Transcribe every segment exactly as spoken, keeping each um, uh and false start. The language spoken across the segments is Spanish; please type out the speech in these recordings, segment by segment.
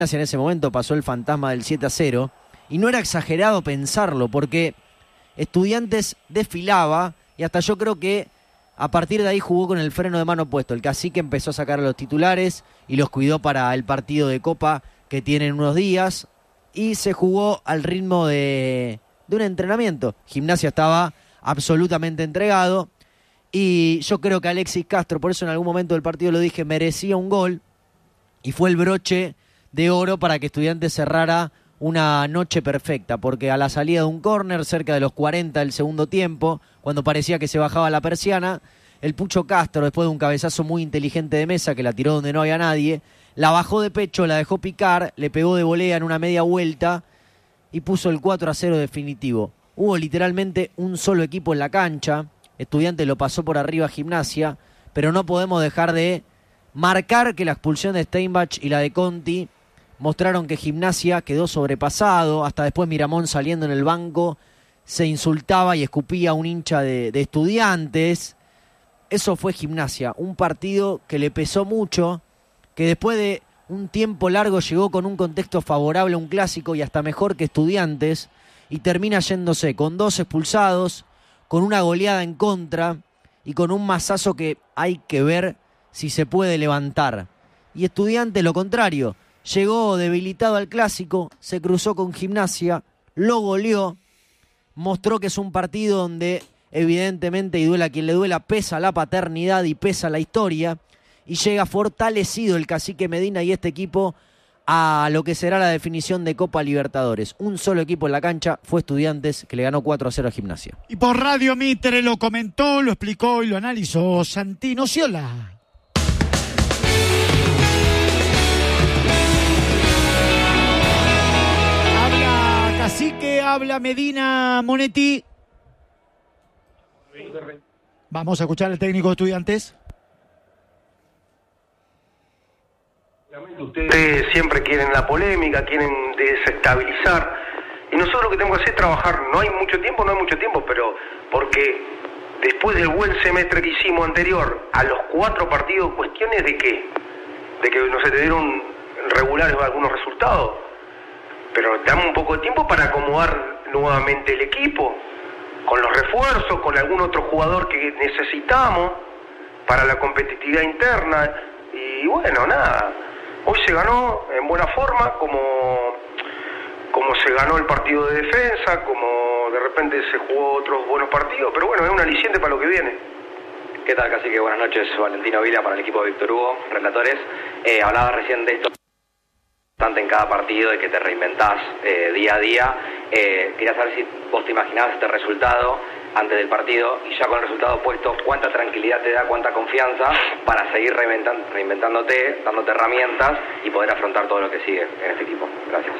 En ese momento pasó el fantasma del siete a cero y no era exagerado pensarlo porque Estudiantes desfilaba y hasta yo creo que a partir de ahí jugó con el freno de mano puesto. El Cacique empezó a sacar a los titulares y los cuidó para el partido de Copa que tienen unos días y se jugó al ritmo de, de un entrenamiento. Gimnasia estaba absolutamente entregado y yo creo que Alexis Castro, por eso en algún momento del partido lo dije, merecía un gol y fue el broche de oro para que Estudiantes cerrara una noche perfecta, porque a la salida de un córner, cerca de los cuarenta del segundo tiempo, cuando parecía que se bajaba la persiana, el Pucho Castro, después de un cabezazo muy inteligente de Mesa, que la tiró donde no había nadie, la bajó de pecho, la dejó picar, le pegó de volea en una media vuelta y puso el cuatro a cero definitivo. Hubo literalmente un solo equipo en la cancha, Estudiantes lo pasó por arriba a Gimnasia, pero no podemos dejar de marcar que la expulsión de Steinbach y la de Conti mostraron que Gimnasia quedó sobrepasado. Hasta después Miramón, saliendo en el banco, se insultaba y escupía a un hincha de, de Estudiantes. Eso fue Gimnasia, un partido que le pesó mucho, que después de un tiempo largo llegó con un contexto favorable a un clásico y hasta mejor que Estudiantes, y termina yéndose con dos expulsados, con una goleada en contra y con un mazazo que hay que ver si se puede levantar. Y Estudiantes lo contrario, llegó debilitado al clásico, se cruzó con Gimnasia, lo goleó, mostró que es un partido donde evidentemente, y duela a quien le duela, pesa la paternidad y pesa la historia, y llega fortalecido el Cacique Medina y este equipo a lo que será la definición de Copa Libertadores. Un solo equipo en la cancha fue Estudiantes, que le ganó cuatro a cero a Gimnasia. Y por Radio Mitre lo comentó, lo explicó y lo analizó Santino Ciola. Cacique, habla Medina, Monetti. Vamos a escuchar al técnico de Estudiantes. Ustedes siempre quieren la polémica, quieren desestabilizar. Y nosotros lo que tenemos que hacer es trabajar. No hay mucho tiempo, no hay mucho tiempo, pero porque después del buen semestre que hicimos anterior, a los cuatro partidos, ¿cuestiones de qué? De que no se te dieron regulares algunos resultados. Pero dame un poco de tiempo para acomodar nuevamente el equipo, con los refuerzos, con algún otro jugador que necesitamos para la competitividad interna. Y bueno, nada, hoy se ganó en buena forma, como, como se ganó el partido de defensa, como de repente se jugó otros buenos partidos, pero bueno, es un aliciente para lo que viene. ¿Qué tal, Cacique? Buenas noches, Valentino Vila para el equipo de Víctor Hugo, relatores. Eh, hablaba recién de esto en cada partido, de que te reinventás eh, día a día. Eh, quería saber si vos te imaginabas este resultado antes del partido, y ya con el resultado puesto, cuánta tranquilidad te da, cuánta confianza para seguir reinventan, reinventándote, dándote herramientas y poder afrontar todo lo que sigue en este equipo. Gracias.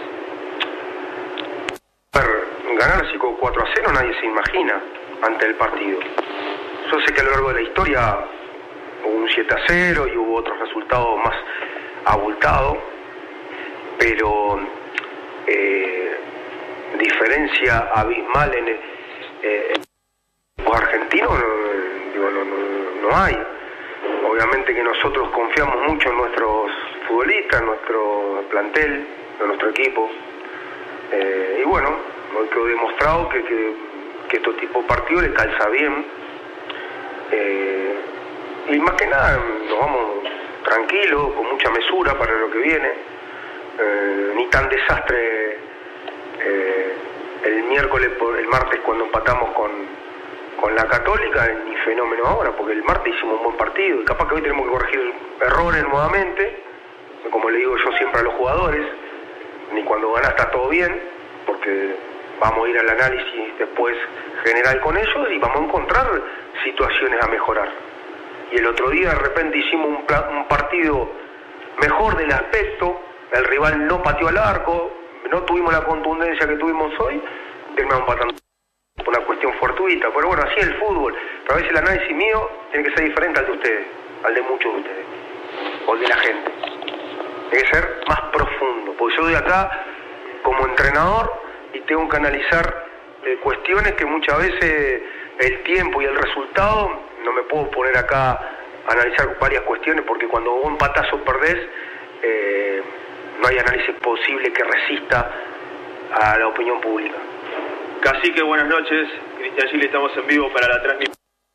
A ver, ganar así con cuatro a cero nadie se imagina ante el partido. Yo sé que a lo largo de la historia hubo un siete a cero y hubo otros resultados más abultados, pero eh, diferencia abismal en el eh, los argentinos no, digo, no, no, no hay. Obviamente que nosotros confiamos mucho en nuestros futbolistas, en nuestro plantel, en nuestro equipo, eh, y bueno, hoy quedó demostrado que, que, que estos tipos de partidos les calza bien, eh, y más que nada nos vamos tranquilos, con mucha mesura para lo que viene. Eh, ni tan desastre eh, el miércoles, el martes cuando empatamos con, con la Católica, ni fenómeno ahora, porque el martes hicimos un buen partido y capaz que hoy tenemos que corregir errores nuevamente, como le digo yo siempre a los jugadores, ni cuando ganás está todo bien, porque vamos a ir al análisis después general con ellos y vamos a encontrar situaciones a mejorar. Y el otro día de repente hicimos un, plan, un partido mejor del aspecto. El rival no pateó al arco, no tuvimos la contundencia que tuvimos hoy, terminamos empatando por una cuestión fortuita. Pero bueno, así es el fútbol. Pero a veces el análisis mío tiene que ser diferente al de ustedes, al de muchos de ustedes, o el de la gente. Tiene que ser más profundo, porque yo doy acá como entrenador y tengo que analizar eh, cuestiones que muchas veces el tiempo y el resultado, no me puedo poner acá a analizar varias cuestiones, porque cuando vos empatás o perdés, eh, no hay análisis posible que resista a la opinión pública. Cacique, buenas noches. Cristian Gil, estamos en vivo para la transmisión.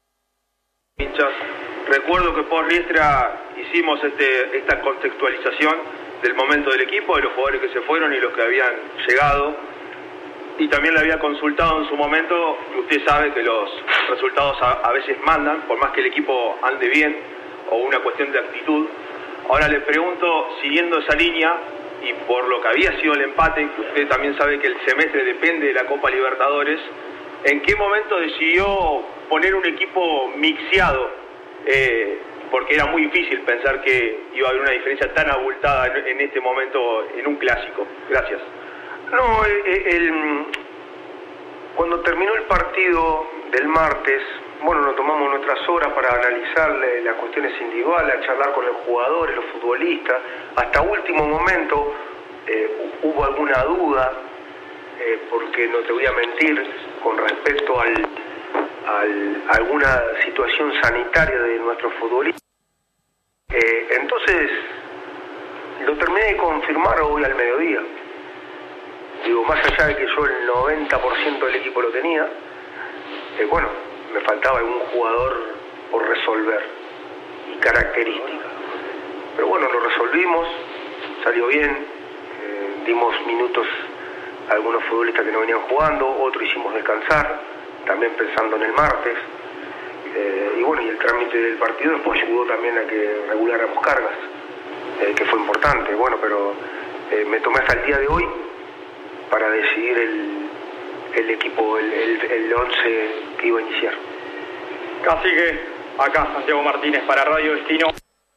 Recuerdo que por Riestra hicimos este, esta contextualización del momento del equipo, de los jugadores que se fueron y los que habían llegado. Y también le había consultado en su momento, que usted sabe que los resultados a, a veces mandan, por más que el equipo ande bien, o una cuestión de actitud. Ahora le pregunto, siguiendo esa línea, y por lo que había sido el empate, que usted también sabe que el semestre depende de la Copa Libertadores, ¿en qué momento decidió poner un equipo mixeado? Eh, porque era muy difícil pensar que iba a haber una diferencia tan abultada en, en este momento en un clásico. Gracias. No, el, el, cuando terminó el partido del martes, bueno, nos tomamos nuestras horas para analizar las cuestiones individuales, a charlar con los jugadores, los futbolistas. Hasta último momento eh, hubo alguna duda, eh, porque no te voy a mentir, con respecto al, al, a alguna situación sanitaria de nuestros futbolistas. Eh, entonces, lo terminé de confirmar hoy al mediodía. Digo, más allá de que yo el noventa por ciento del equipo lo tenía, eh, bueno, me faltaba algún jugador por resolver y característica. Pero bueno, lo resolvimos, salió bien, eh, dimos minutos a algunos futbolistas que no venían jugando, otros hicimos descansar, también pensando en el martes. Eh, y bueno, y el trámite del partido después ayudó también a que reguláramos cargas, eh, que fue importante. Bueno, pero eh, me tomé hasta el día de hoy para decidir el, el equipo, el, el, el once que iba a iniciar. Cacique, acá Santiago Martínez para Radio Destino.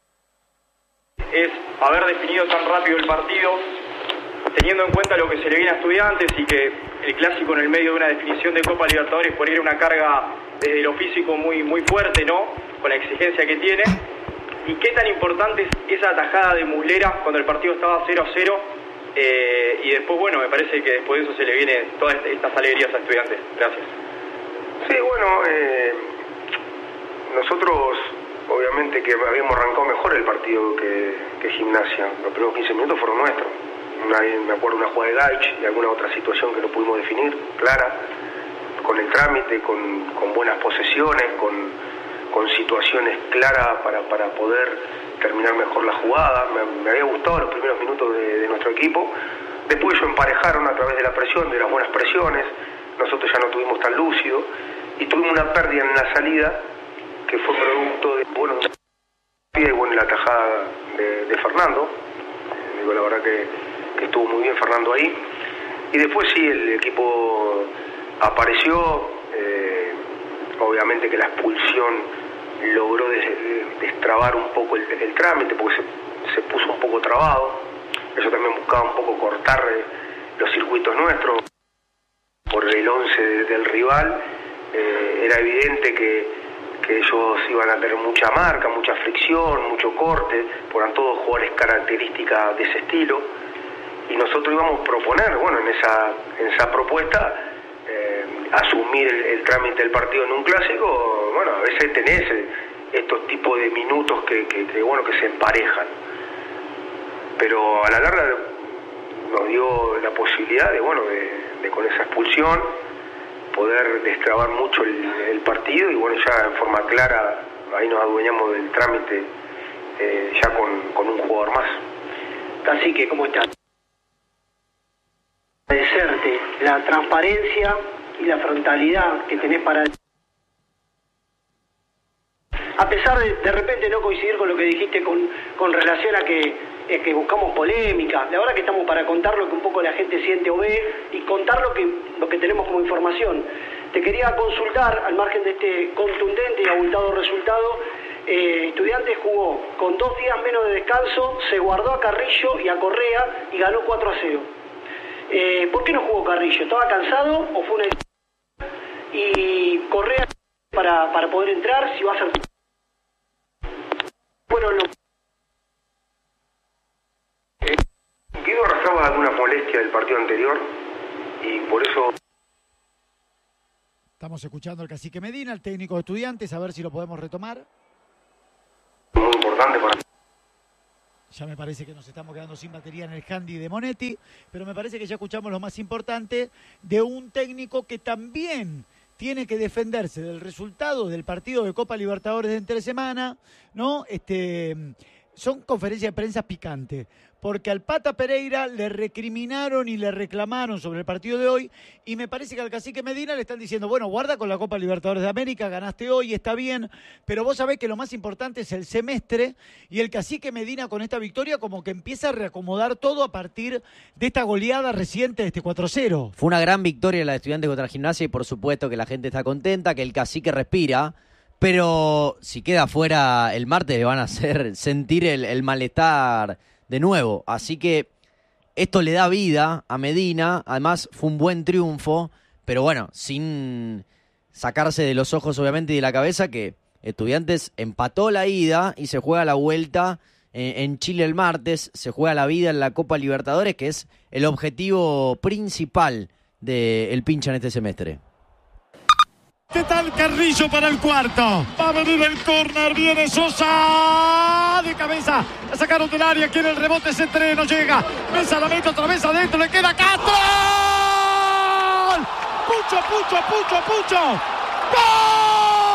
Es haber definido tan rápido el partido, teniendo en cuenta lo que se le viene a Estudiantes y que el clásico en el medio de una definición de Copa Libertadores poner una carga desde lo físico muy, muy fuerte, ¿no? Con la exigencia que tiene. ¿Y qué tan importante es esa atajada de Muslera cuando el partido estaba cero a cero? Eh, y después, bueno, me parece que después de eso se le vienen todas estas alegrías a Estudiantes. Gracias. Sí, bueno, eh, nosotros obviamente que habíamos arrancado mejor el partido que, que Gimnasia. Los primeros quince minutos fueron nuestros. Una, me acuerdo una jugada de Gaich y alguna otra situación que no pudimos definir, clara, con el trámite, con, con buenas posesiones, con, con situaciones claras para, para poder terminar mejor la jugada. Me, me había gustado los primeros minutos de, de nuestro equipo. Después ellos emparejaron a través de la presión, de las buenas presiones. Nosotros ya no tuvimos tan lúcido y tuvimos una pérdida en la salida que fue producto de, bueno, y bueno, la tajada de, de Fernando. Eh, digo, la verdad que, que estuvo muy bien Fernando ahí. Y después sí, el equipo apareció, eh, obviamente que la expulsión logró des, destrabar un poco el, el trámite, porque se, se puso un poco trabado. Ellos también buscaban un poco cortar eh, los circuitos nuestros por el once de, del rival. Eh, era evidente que que ellos iban a tener mucha marca, mucha fricción, mucho corte, eran todos jugadores características de ese estilo, y nosotros íbamos a proponer, bueno, en esa, en esa propuesta, eh, asumir el, el trámite del partido en un clásico. Bueno, a veces tenés estos tipos de minutos que, que, que, bueno, que se emparejan, pero a la larga nos dio la posibilidad de, bueno, de, de con esa expulsión poder destrabar mucho el, el partido, y bueno, ya en forma clara ahí nos adueñamos del trámite, eh, ya con, con un jugador más. Cacique, ¿cómo estás? Agradecerte la transparencia y la frontalidad que tenés para, a pesar de de repente no coincidir con lo que dijiste con, con relación a que, eh, que buscamos polémica. La verdad que estamos para contar lo que un poco la gente siente o ve y contar lo que, lo que tenemos como información. Te quería consultar, al margen de este contundente y abultado resultado, eh, Estudiantes jugó con dos días menos de descanso, se guardó a Carrillo y a Correa y ganó cuatro a cero. Eh, ¿Por qué no jugó Carrillo? ¿Estaba cansado o fue una... y Correa para, para poder entrar, si va a ser... Bueno, lo... Guido arrastraba alguna molestia del partido anterior y por eso... Estamos escuchando al Cacique Medina, el técnico de Estudiantes, a ver si lo podemos retomar. Muy importante para... Ya me parece que nos estamos quedando sin batería en el handy de Monetti, pero me parece que ya escuchamos lo más importante de un técnico que también tiene que defenderse del resultado del partido de Copa Libertadores de entre semana, ¿no? Este, son conferencias de prensa picantes, porque al Pata Pereira le recriminaron y le reclamaron sobre el partido de hoy, y me parece que al Cacique Medina le están diciendo, bueno, guarda con la Copa Libertadores de América, ganaste hoy, está bien, pero vos sabés que lo más importante es el semestre, y el Cacique Medina con esta victoria como que empieza a reacomodar todo a partir de esta goleada reciente de este cuatro cero. Fue una gran victoria la de Estudiantes contra Gimnasia y por supuesto que la gente está contenta, que el Cacique respira, pero si queda fuera el martes le van a hacer sentir el, el malestar de nuevo, así que esto le da vida a Medina, además fue un buen triunfo, pero bueno, sin sacarse de los ojos obviamente y de la cabeza que Estudiantes empató la ida y se juega la vuelta en, en Chile el martes, se juega la vida en la Copa Libertadores, que es el objetivo principal del pincha en este semestre. ¿Qué tal Carrillo para el cuarto? Va a venir el córner, viene Sosa de cabeza, la sacaron del área, quiere el rebote, ese tren no llega, Mesa la mete otra vez adentro, le queda Castro. Pucho, Pucho, Pucho, Pucho. ¡Gol!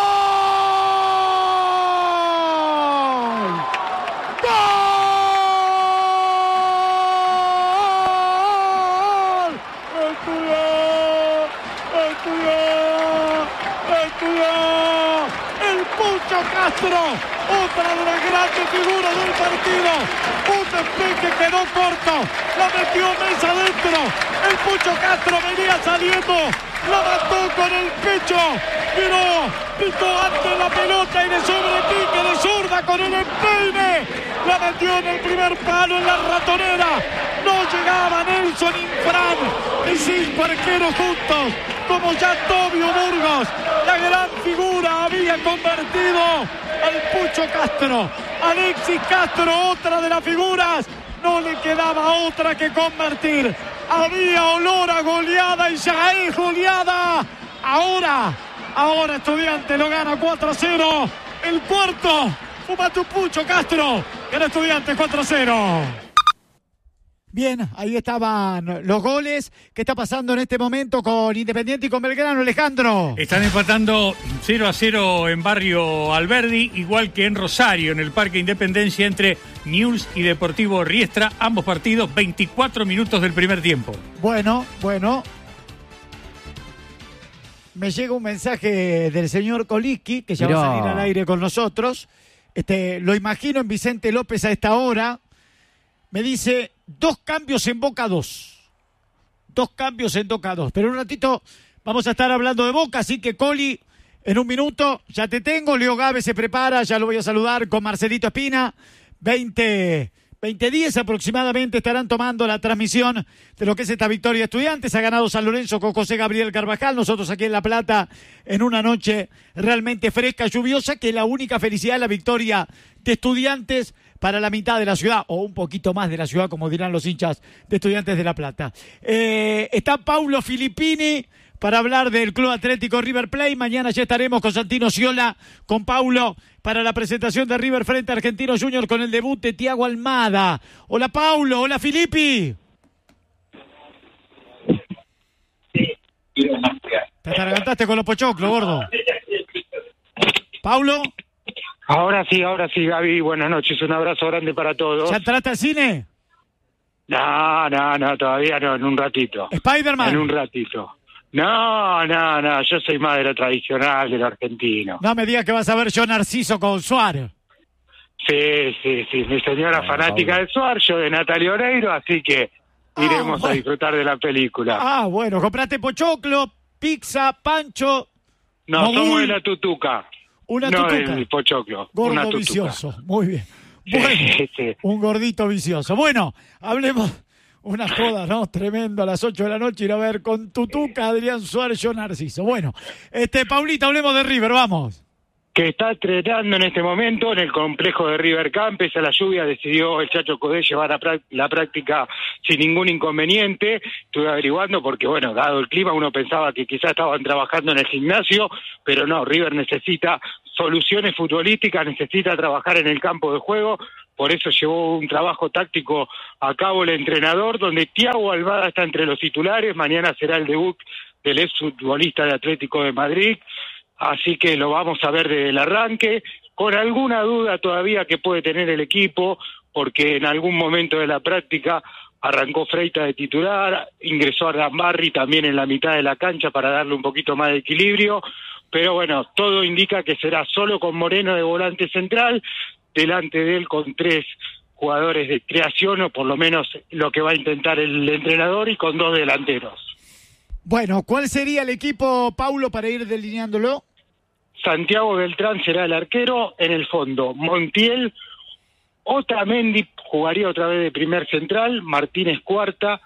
Castro, otra de las grandes figuras del partido, un despeje quedó corto, la metió Mesa adentro, el Pucho Castro venía saliendo, la mató con el pecho, miró, picó antes la pelota y de sobrepique de zurda con el empeine, la metió en el primer palo en la ratonera, no llegaba Nelson Infran, y cinco arqueros juntos, como ya Tobio Burgos, la gran figura había convertido al Pucho Castro. Alexis Castro, otra de las figuras, no le quedaba otra que convertir. Había olor a goleada y ya es goleada. Ahora, ahora Estudiantes lo gana cuatro a cero. El cuarto, fuma tu Pucho Castro, gana Estudiantes cuatro a cero. Bien, ahí estaban los goles. ¿Qué está pasando en este momento con Independiente y con Belgrano, Alejandro? Están empatando cero a cero en Barrio Alberdi, igual que en Rosario, en el Parque Independencia, entre Newell's y Deportivo Riestra. Ambos partidos, veinticuatro minutos del primer tiempo. Bueno, bueno. Me llega un mensaje del señor Koliski, que ya Mirá. va a salir al aire con nosotros. Este, lo imagino en Vicente López a esta hora. Me dice, dos cambios en Boca dos. Dos cambios en Boca dos. Pero en un ratito vamos a estar hablando de Boca, así que Coli, en un minuto ya te tengo. Leo Gávez se prepara, ya lo voy a saludar con Marcelito Espina. veinte, veinte diez aproximadamente estarán tomando la transmisión de lo que es esta victoria de Estudiantes. Ha ganado San Lorenzo con José Gabriel Carvajal. Nosotros aquí en La Plata, en una noche realmente fresca, lluviosa, que la única felicidad es la victoria de Estudiantes para la mitad de la ciudad, o un poquito más de la ciudad, como dirán los hinchas de Estudiantes de La Plata. Eh, está Paulo Filippini para hablar del Club Atlético River Plate. Mañana ya estaremos con Santino Sciola, con Paulo, para la presentación de River frente a Argentino Junior con el debut de Thiago Almada. Hola Paulo, hola Filippi. Te atragantaste con los pochoclos, gordo. Paulo. Ahora sí, ahora sí, Gaby, buenas noches, un abrazo grande para todos. ¿Ya entraste al cine? No, no, no, todavía no, en un ratito. ¿Spider-Man? En un ratito. No, no, no, yo soy más de lo tradicional, de lo argentino. No me digas que vas a ver Yo Narciso con Suárez. Sí, sí, sí, mi señora bueno, fanática Pablo. de Suárez, yo de Natalia Oreiro, así que iremos ah, bueno. a disfrutar de la película. Ah, bueno, compraste pochoclo, pizza, pancho. No, mogul. Somos de la tutuca. Una no, tutuca. el pochoclo. Gordo una tutuca. vicioso, muy bien. Bueno, sí, sí. Un gordito vicioso. Bueno, hablemos una joda, ¿no? Tremendo a las ocho de la noche ir a ver con tutuca Adrián Suárez, yo Narciso. Bueno, este Paulita, hablemos de River, vamos. Que está entrenando en este momento en el complejo de River Camp. Pese a la lluvia, decidió el Chacho Codé llevar a prá- la práctica sin ningún inconveniente. Estuve averiguando porque, bueno, dado el clima, uno pensaba que quizás estaban trabajando en el gimnasio, pero no, River necesita soluciones futbolísticas, necesita trabajar en el campo de juego. por eso llevó un trabajo táctico a cabo el entrenador, donde Thiago Almada está entre los titulares. Mañana será el debut del exfutbolista de Atlético de Madrid, así que lo vamos a ver desde el arranque, con alguna duda todavía que puede tener el equipo, porque en algún momento de la práctica arrancó Freitas de titular, ingresó a Rambarri también en la mitad de la cancha para darle un poquito más de equilibrio, pero bueno, todo indica que será solo con Moreno de volante central, delante de él con tres jugadores de creación, o por lo menos lo que va a intentar el entrenador, y con dos delanteros. Bueno, ¿cuál sería el equipo, Paulo, para ir delineándolo? Santiago Beltrán será el arquero, en el fondo Montiel, Otamendi jugaría otra vez de primer central, Martínez cuarta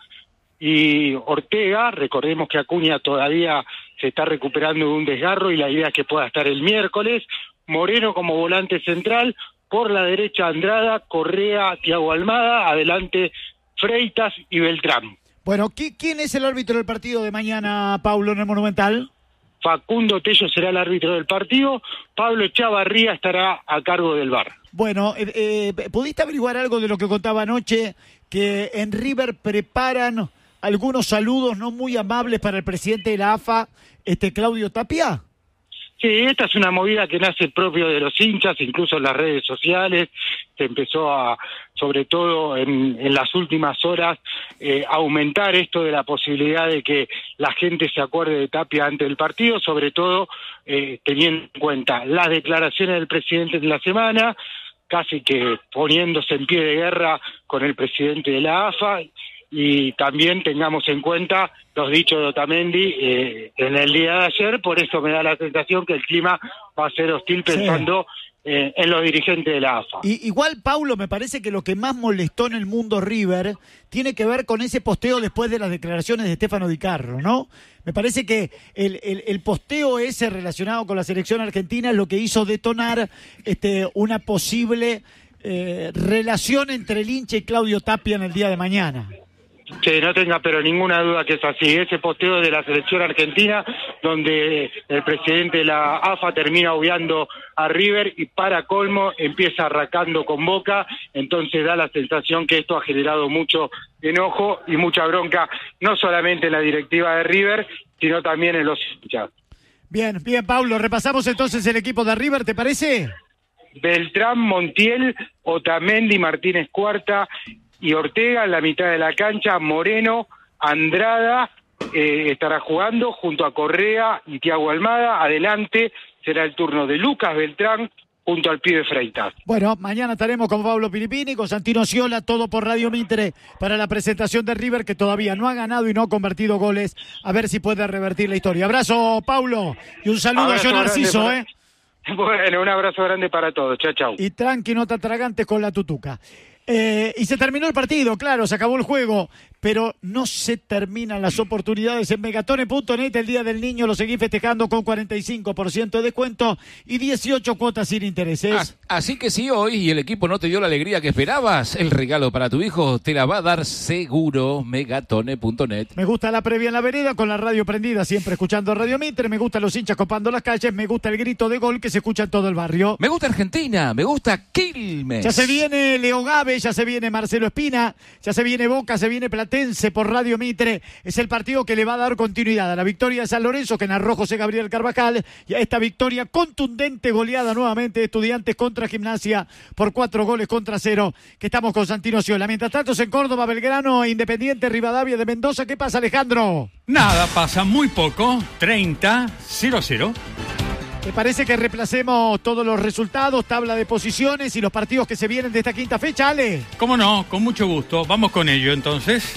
y Ortega. Recordemos que Acuña todavía se está recuperando de un desgarro y la idea es que pueda estar el miércoles. Moreno como volante central, por la derecha Andrada, Correa, Thiago Almada, adelante Freitas y Beltrán. Bueno, ¿quién es el árbitro del partido de mañana, Paulo, en el Monumental? Facundo Tello será el árbitro del partido, Pablo Chavarría estará a cargo del V A R. Bueno, eh, eh, ¿pudiste averiguar algo de lo que contaba anoche? Que en River preparan algunos saludos no muy amables para el presidente de la A F A, este Claudio Tapia. Sí, esta es una movida que nace propio de los hinchas, incluso en las redes sociales. Se empezó a, sobre todo en, en las últimas horas, eh, aumentar esto de la posibilidad de que la gente se acuerde de Tapia antes del partido, sobre todo eh, teniendo en cuenta las declaraciones del presidente de la semana, casi que poniéndose en pie de guerra con el presidente de la A F A, y también tengamos en cuenta los dichos de Otamendi eh, en el día de ayer. Por eso me da la sensación que el clima va a ser hostil pensando sí. eh, en los dirigentes de la A F A. Y, igual, Paulo, me parece que lo que más molestó en el mundo River tiene que ver con ese posteo después de las declaraciones de Stefano Di Carlo, ¿no? Me parece que el, el, el posteo ese relacionado con la selección argentina es lo que hizo detonar este, una posible eh, relación entre el hincha y Claudio Tapia en el día de mañana. Sí, no tenga pero ninguna duda que es así. Ese posteo de la selección argentina, donde el presidente de la A F A termina obviando a River y para colmo empieza arrancando con Boca, entonces da la sensación que esto ha generado mucho enojo y mucha bronca, no solamente en la directiva de River, sino también en los hinchas. Bien, bien, Paulo, repasamos entonces el equipo de River, ¿te parece? Beltrán, Montiel, Otamendi, Martínez cuarta y Ortega en la mitad de la cancha, Moreno, Andrada eh, estará jugando junto a Correa y Thiago Almada. Adelante será el turno de Lucas Beltrán junto al pibe Freitas. Bueno, mañana estaremos con Pablo Pilipini, con Santino Sciola, todo por Radio Mitre para la presentación de River, que todavía no ha ganado y no ha convertido goles. A ver si puede revertir la historia. Abrazo, Paulo, y un saludo abrazo a John Narciso, para... ¿eh? Bueno, un abrazo grande para todos. Chao, chao. Y tranqui, no te atragantes con la tutuca. Eh, y se terminó el partido, claro, se acabó el juego, pero no se terminan las oportunidades. En megatone punto net el Día del Niño lo seguí festejando con cuarenta y cinco por ciento de descuento y dieciocho cuotas sin intereses. Así que si hoy y el equipo no te dio la alegría que esperabas, el regalo para tu hijo te la va a dar seguro. megatone punto net. Me gusta la previa en la vereda con la radio prendida, siempre escuchando Radio Mitre. Me gustan los hinchas copando las calles, me gusta el grito de gol que se escucha en todo el barrio. Me gusta Argentina, me gusta Quilmes. Ya se viene Leo Gávez, ya se viene Marcelo Espina, ya se viene Boca, se viene Platense por Radio Mitre. Es el partido que le va a dar continuidad a la victoria de San Lorenzo, que narró José Gabriel Carvajal, y a esta victoria contundente, goleada nuevamente de Estudiantes contra Gimnasia por cuatro goles contra cero, que estamos con Santino Sciola. Mientras tanto, en Córdoba, Belgrano, Independiente, Rivadavia de Mendoza. ¿Qué pasa, Alejandro? Nada, pasa muy poco, treinta, cero cero. ¿Te parece que reemplacemos todos los resultados, tabla de posiciones y los partidos que se vienen de esta quinta fecha, Ale? Cómo no, con mucho gusto. Vamos con ello, entonces.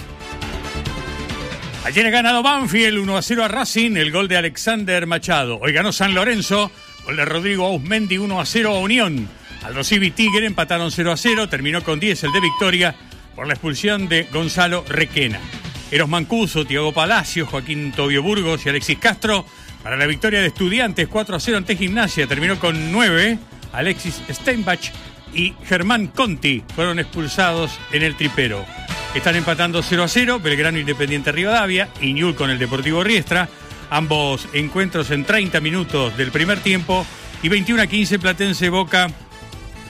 Ayer ha ganado Banfield uno a cero a Racing, el gol de Alexander Machado. Hoy ganó San Lorenzo, gol de Rodrigo Auzmendi uno a cero a Unión. Aldo Civi y Tigre empataron cero a cero, terminó con diez el de Victoria por la expulsión de Gonzalo Requena. Eros Mancuso, Tiago Palacio, Joaquín Tobio Burgos y Alexis Castro para la victoria de Estudiantes cuatro a cero ante Gimnasia, terminó con nueve. Alexis Steinbach y Germán Conti fueron expulsados en el tripero. Están empatando cero a cero Belgrano Independiente Rivadavia y Ñul con el Deportivo Riestra. Ambos encuentros en treinta minutos del primer tiempo. Y veintiuno a quince Platense Boca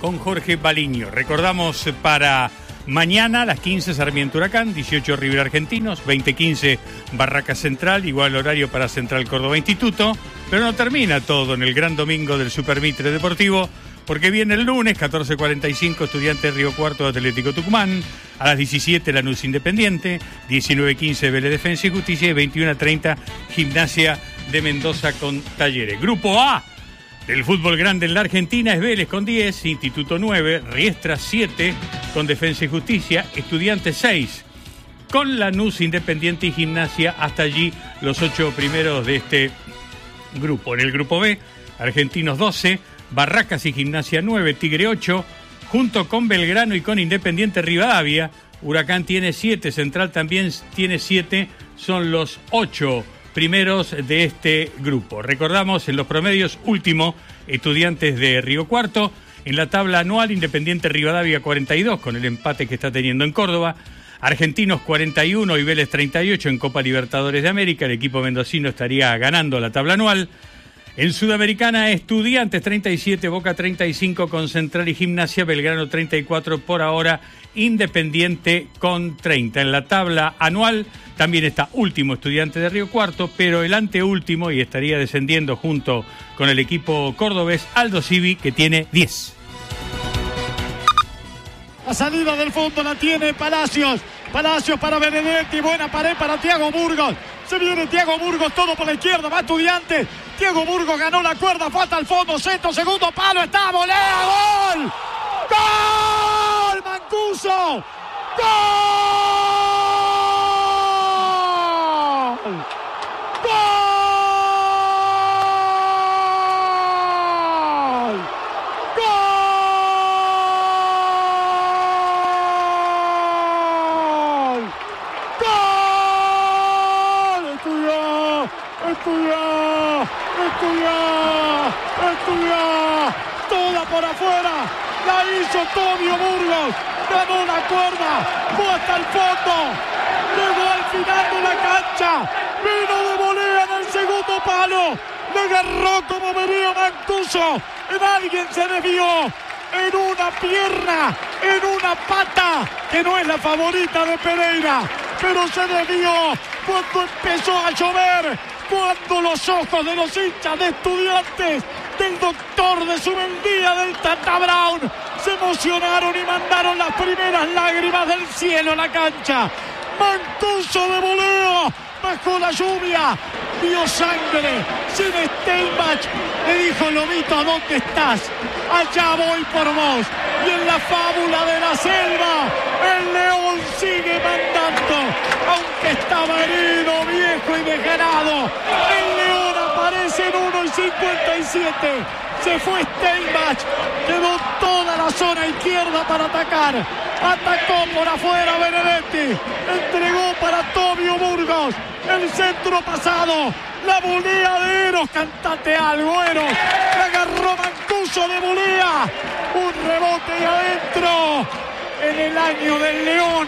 con Jorge Baliño. Recordamos para mañana a las quince Sarmiento Huracán, dieciocho River Argentinos, veinte quince Barraca Central, igual horario para Central Córdoba Instituto, pero no termina todo en el gran domingo del Super Mitre Deportivo, porque viene el lunes, catorce cuarenta y cinco, Estudiantes Río Cuarto Atlético Tucumán, a las diecisiete Lanús Independiente, diecinueve quince Vélez Defensa y Justicia y veintiuno treinta Gimnasia de Mendoza con Talleres. Grupo A del fútbol grande en la Argentina es Vélez con diez, Instituto nueve, Riestra siete con Defensa y Justicia, Estudiantes seis con Lanús Independiente y Gimnasia. Hasta allí los ocho primeros de este grupo. En el grupo B, Argentinos doce, Barracas y Gimnasia nueve, Tigre ocho, junto con Belgrano y con Independiente Rivadavia. Huracán tiene siete, Central también tiene siete, son los ocho primeros de este grupo. Recordamos en los promedios, último, Estudiantes de Río Cuarto. En la tabla anual, Independiente Rivadavia cuarenta y dos, con el empate que está teniendo en Córdoba. Argentinos cuarenta y uno y Vélez treinta y ocho en Copa Libertadores de América. El equipo mendocino estaría ganando la tabla anual. En Sudamericana, Estudiantes treinta y siete, Boca treinta y cinco con Central y Gimnasia, Belgrano treinta y cuatro por ahora, Independiente con treinta. En la tabla anual también está último Estudiantes de Río Cuarto, pero el anteúltimo, y estaría descendiendo junto con el equipo cordobés, Aldo Civi, que tiene diez. La salida del fondo la tiene Palacios. Palacios para Benedetti, buena pared para Thiago Burgos. Se viene Thiago Burgos, todo por la izquierda, va Estudiantes. Thiago Burgos ganó la cuerda, falta al fondo, centro, segundo palo, está, volea, gol. ¡Gol! Mancuso. ¡Gol! ¡Gol! ¡Gol! ¡Gol! Estudió, estudió, estudió, estudió, toda por afuera, la hizo Tomio Burgos, ganó la cuerda, fue hasta el fondo, llegó al final de la cancha, vino de volea en el segundo palo, le agarró como venía Mancuso, en alguien se desvió, en una pierna, en una pata, que no es la favorita de Pereira, pero se desvió cuando empezó a llover, cuando los ojos de los hinchas de Estudiantes, del doctor de Subeldía, del Tata Brown, se emocionaron y mandaron las primeras lágrimas del cielo a la cancha. Mancuso de voleo, bajo la lluvia, dio sangre, sin Steinbach, le dijo: Lomito, ¿a dónde estás? Allá voy por vos. Y en la fábula de la selva, el león sigue mandando, aunque estaba herido, viejo y desganado. El león aparece en uno y cincuenta y siete. Se fue Steinbach, quedó toda la zona izquierda para atacar. Atacó por afuera Benedetti, entregó para Tomio Burgos, el centro pasado, la volea de Eros, cantate algo Eros, le agarró Mancuso de volea, un rebote y adentro, en el año del león,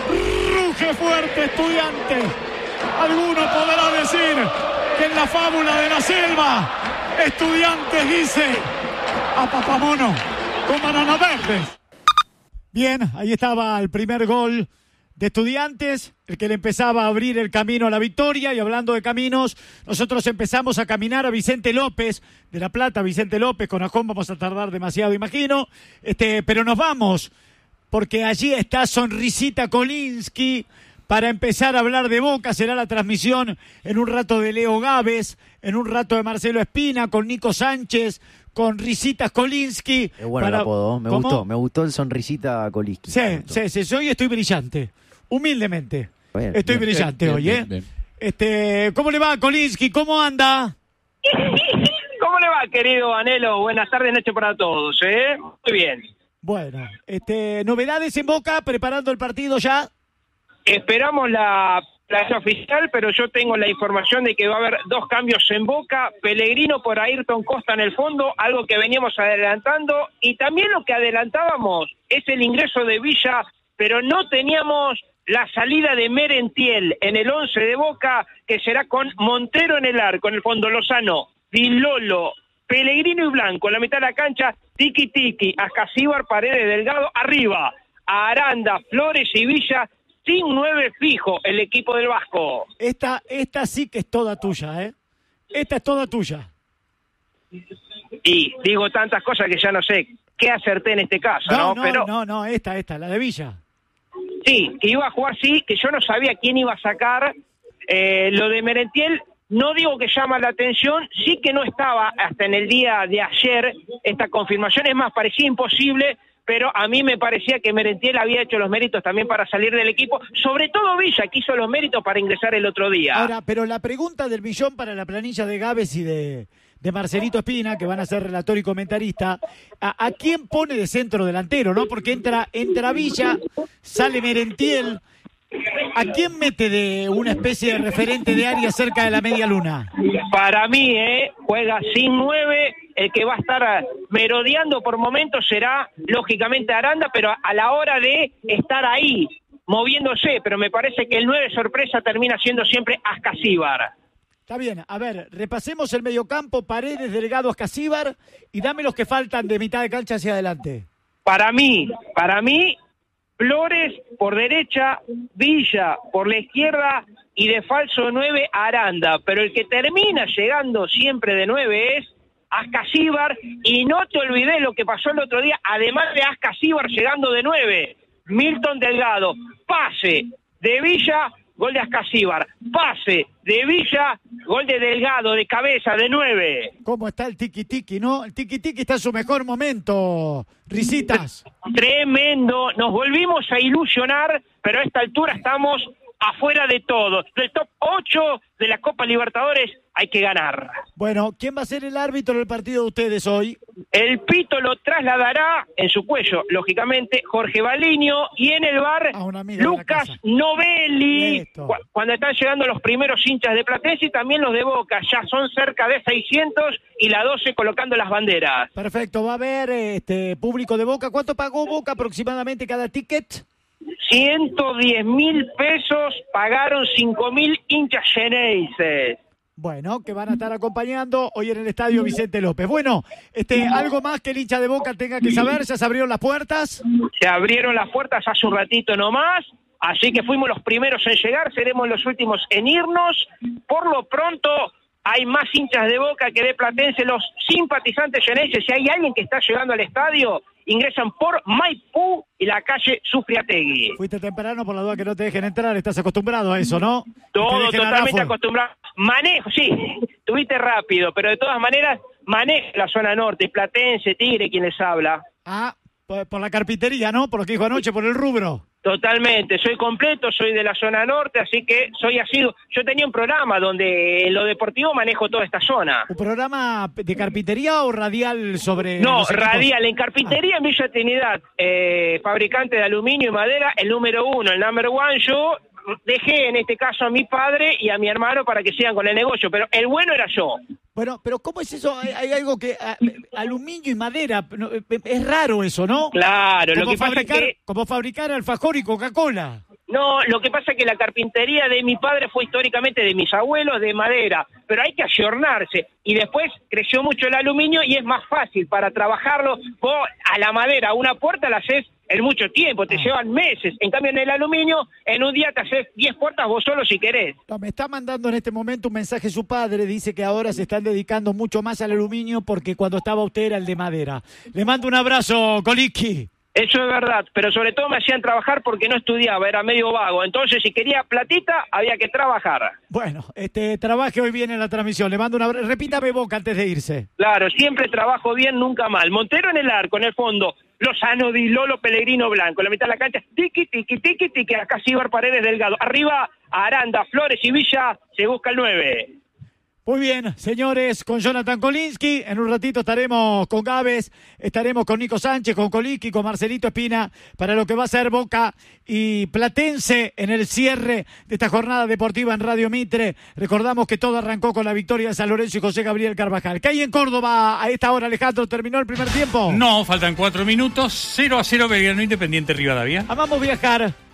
ruge fuerte Estudiante. Alguno podrá decir que en la fábula de la selva, Estudiantes dice a Papamono con bananas verdes. Bien, ahí estaba el primer gol de Estudiantes, el que le empezaba a abrir el camino a la victoria. Y hablando de caminos, nosotros empezamos a caminar a Vicente López de La Plata. Vicente López, con Ajón vamos a tardar demasiado, imagino, este, pero nos vamos, porque allí está Sonrisita Kolinsky para empezar a hablar de Boca. Será la transmisión en un rato de Leo Gávez, en un rato de Marcelo Espina, con Nico Sánchez, con Risitas Kolinsky. Es bueno para... el apodo, me ¿Cómo? gustó, me gustó el Sonrisita Kolinsky. Sí, sí, sí, hoy estoy brillante, humildemente. Bien, estoy bien, brillante bien, hoy, bien, ¿eh? Bien. Este, ¿cómo le va, Kolinsky? ¿Cómo anda? ¿Cómo le va, querido Anhelo? Buenas tardes, noche para todos, ¿eh? Muy bien. Bueno, este, novedades en Boca, preparando el partido ya. Esperamos la plaza oficial, pero yo tengo la información de que va a haber dos cambios en Boca: Pellegrino por Ayrton Costa en el fondo, algo que veníamos adelantando, y también lo que adelantábamos es el ingreso de Villa, pero no teníamos la salida de Merentiel en el once de Boca, que será con Montero en el arco, en el fondo Lozano, Di Lolo, Pellegrino y Blanco. En la mitad de la cancha, Tiki Tiki, Ascasíbar, Paredes, Delgado. Arriba, Aranda, Flores y Villa, sin nueve fijo el equipo del Vasco. Esta, esta sí que es toda tuya, ¿eh? Esta es toda tuya. Y digo tantas cosas que ya no sé qué acerté en este caso, ¿no? No, no, Pero no, no, esta, esta, la de Villa. sí, que iba a jugar, sí, que yo no sabía quién iba a sacar. Eh, lo de Merentiel, no digo que llama la atención, sí que no estaba hasta en el día de ayer esta confirmación, es más, parecía imposible, pero a mí me parecía que Merentiel había hecho los méritos también para salir del equipo, sobre todo Villa, que hizo los méritos para ingresar el otro día. Ahora, pero la pregunta del millón para la planilla de Gávez y de, de Marcelito Espina, que van a ser relator y comentarista, ¿a, a quién pone de centro delantero, no? Porque entra, entra Villa, sale Merentiel. ¿A quién mete de una especie de referente de área cerca de la media luna? Para mí, eh, juega sin nueve, el que va a estar merodeando por momentos será, lógicamente, Aranda, pero a la hora de estar ahí, moviéndose, pero me parece que el nueve sorpresa termina siendo siempre Ascasíbar. Está bien, a ver, repasemos el mediocampo, Paredes, Delgado, Ascasíbar, y dame los que faltan de mitad de cancha hacia adelante. Para mí, para mí... Flores por derecha, Villa por la izquierda y de falso nueve Aranda, pero el que termina llegando siempre de nueve es Ascasíbar, y no te olvides lo que pasó el otro día, además de Ascasíbar llegando de nueve, Milton Delgado, pase de Villa, gol de Ascasíbar, pase de Villa, gol de Delgado, de cabeza, de nueve. ¿Cómo está el tiki-tiki, no? El tiki-tiki está en su mejor momento, Risitas. Tremendo, nos volvimos a ilusionar, pero a esta altura estamos afuera de todo. Del top ocho de la Copa Libertadores hay que ganar. Bueno, ¿quién va a ser el árbitro del partido de ustedes hoy? El pito lo trasladará en su cuello, lógicamente, Jorge Baliño, y en el bar, Lucas Novelli. Cu- cuando están llegando los primeros hinchas de Platense y también los de Boca, ya son cerca de seiscientos y la doce colocando las banderas. Perfecto, va a haber este público de Boca. ¿Cuánto pagó Boca aproximadamente cada ticket? ciento diez mil pesos pagaron cinco mil hinchas xeneises. Bueno, que van a estar acompañando hoy en el estadio Vicente López. Bueno, este, algo más que el hincha de Boca tenga que saber, ¿ya se abrieron las puertas? Se abrieron las puertas hace un ratito nomás, así que fuimos los primeros en llegar, seremos los últimos en irnos. Por lo pronto hay más hinchas de Boca que de Platense, los simpatizantes xeneises. Si hay alguien que está llegando al estadio, ingresan por Maipú y la calle Sufriategui. Fuiste temprano por la duda que no te dejen entrar, estás acostumbrado a eso, ¿no? Todo totalmente acostumbrado. Manejo, sí, tuviste rápido, pero de todas maneras, manejo la zona norte, Platense, Tigre, quien les habla. Ah, por, por la carpintería, ¿no? Por lo que dijo anoche, por el rubro. Totalmente, soy completo, soy de la zona norte, así que soy asiduo. Yo tenía un programa donde en lo deportivo manejo toda esta zona. ¿Un programa de carpintería o radial sobre...? No, radial, en carpintería ah. en Villa Trinidad, eh, fabricante de aluminio y madera, el número uno, el number one, yo dejé en este caso a mi padre y a mi hermano para que sigan con el negocio, pero el bueno era yo. Bueno, pero ¿cómo es eso? Hay, hay algo que... A, aluminio y madera, no, es raro eso, ¿no? Claro, como lo que fabricar, pasa es que... Como fabricar alfajor y Coca-Cola. No, lo que pasa es que la carpintería de mi padre fue históricamente de mis abuelos de madera, pero hay que ayornarse. Y después creció mucho el aluminio y es más fácil para trabajarlo. Vos a la madera, una puerta la haces en mucho tiempo, te ah. llevan meses. En cambio en el aluminio, en un día te haces diez puertas vos solo si querés. No, me está mandando en este momento un mensaje su padre, dice que ahora se están dedicando mucho más al aluminio porque cuando estaba usted era el de madera. Le mando un abrazo, Coliqui. Eso es verdad, pero sobre todo me hacían trabajar porque no estudiaba, era medio vago. Entonces, si quería platita, había que trabajar. Bueno, este trabaje hoy bien en la transmisión. Le mando una... Repítame Boca antes de irse. Claro, siempre trabajo bien, nunca mal. Montero en el arco, en el fondo. Lozano, Di Lolo, Pellegrino, Blanco. En la mitad de la cancha, tiki, tiki, tiki, tiki. Acá Ascasíbar, Paredes, Delgado. Arriba, Aranda, Flores y Villa. Se busca el nueve. Muy bien, señores, con Jonathan Kolinsky, en un ratito estaremos con Gávez, estaremos con Nico Sánchez, con Kolinsky, con Marcelito Espina, para lo que va a ser Boca y Platense en el cierre de esta jornada deportiva en Radio Mitre. Recordamos que todo arrancó con la victoria de San Lorenzo y José Gabriel Carvajal. ¿Qué hay en Córdoba a esta hora, Alejandro? ¿Terminó el primer tiempo? No, faltan cuatro minutos, cero a cero Belgrano Independiente Rivadavia. Amamos viajar.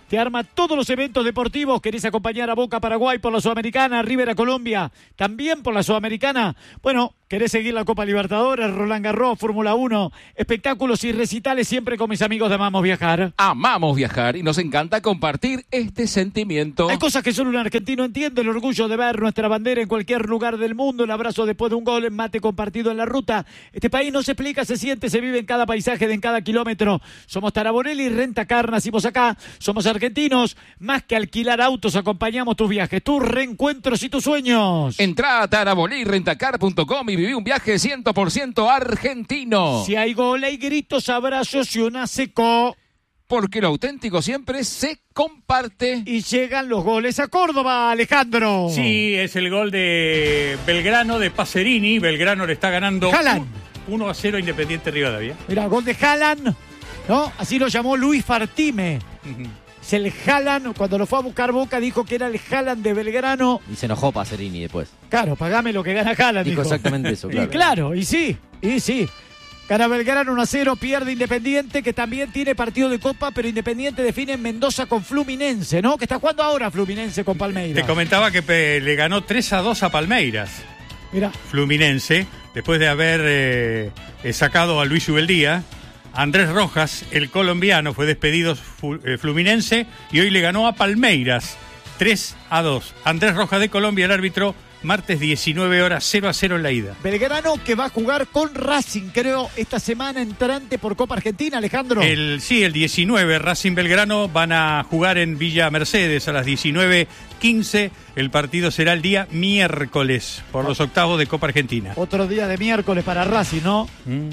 te arma todos los eventos deportivos. ¿Querés acompañar a Boca Paraguay por la Sudamericana, River a Colombia, también por la Sudamericana? Bueno, ¿querés seguir la Copa Libertadores, Roland Garros, Fórmula uno, espectáculos y recitales siempre con mis amigos de Amamos Viajar? Amamos viajar y nos encanta compartir este sentimiento. Hay cosas que solo un argentino entiende: el orgullo de ver nuestra bandera en cualquier lugar del mundo, el abrazo después de un gol, el mate compartido en la ruta. Este país no se explica, se siente, se vive en cada paisaje, de en cada kilómetro. Somos Tarabonelli, Renta Car, nacimos acá, somos argentinos. Más que alquilar autos, acompañamos tus viajes, tus reencuentros y tus sueños. Entrá a tarabonelli rentacar punto com y viví un viaje cien por ciento argentino. Si hay gol, hay gritos, abrazos y una seco. Porque lo auténtico siempre se comparte. Y llegan los goles a Córdoba, Alejandro. Sí, es el gol de Belgrano, de Pacerini. Belgrano le está ganando Haaland. uno a cero Independiente Rivadavia. Mira, gol de Haaland, ¿no? Así lo llamó Luis Fartime. Uh-huh. Es el Haaland, cuando lo fue a buscar Boca, dijo que era el Haaland de Belgrano. Y se enojó Pacerini después. Claro, pagame lo que gana Haaland, dijo. Dijo exactamente eso, claro. Y claro, y sí, y sí. Gana Belgrano uno a cero, pierde Independiente, que también tiene partido de Copa, pero Independiente define en Mendoza con Fluminense, ¿no? Que está jugando ahora Fluminense con Palmeiras. Te comentaba que pe- le ganó tres a dos a Palmeiras. Mira. Fluminense, después de haber eh, eh, sacado a Luis Ubeldía. Andrés Rojas, el colombiano, fue despedido fu- eh, Fluminense y hoy le ganó a Palmeiras tres a dos. Andrés Rojas de Colombia, el árbitro, martes diecinueve horas, cero a cero en la ida. Belgrano que va a jugar con Racing, creo, esta semana entrante por Copa Argentina, Alejandro. El, sí, el diecinueve, Racing Belgrano van a jugar en Villa Mercedes a las diecinueve quince. El partido será el día miércoles por los octavos de Copa Argentina. Otro día de miércoles para Racing, ¿no? Mm.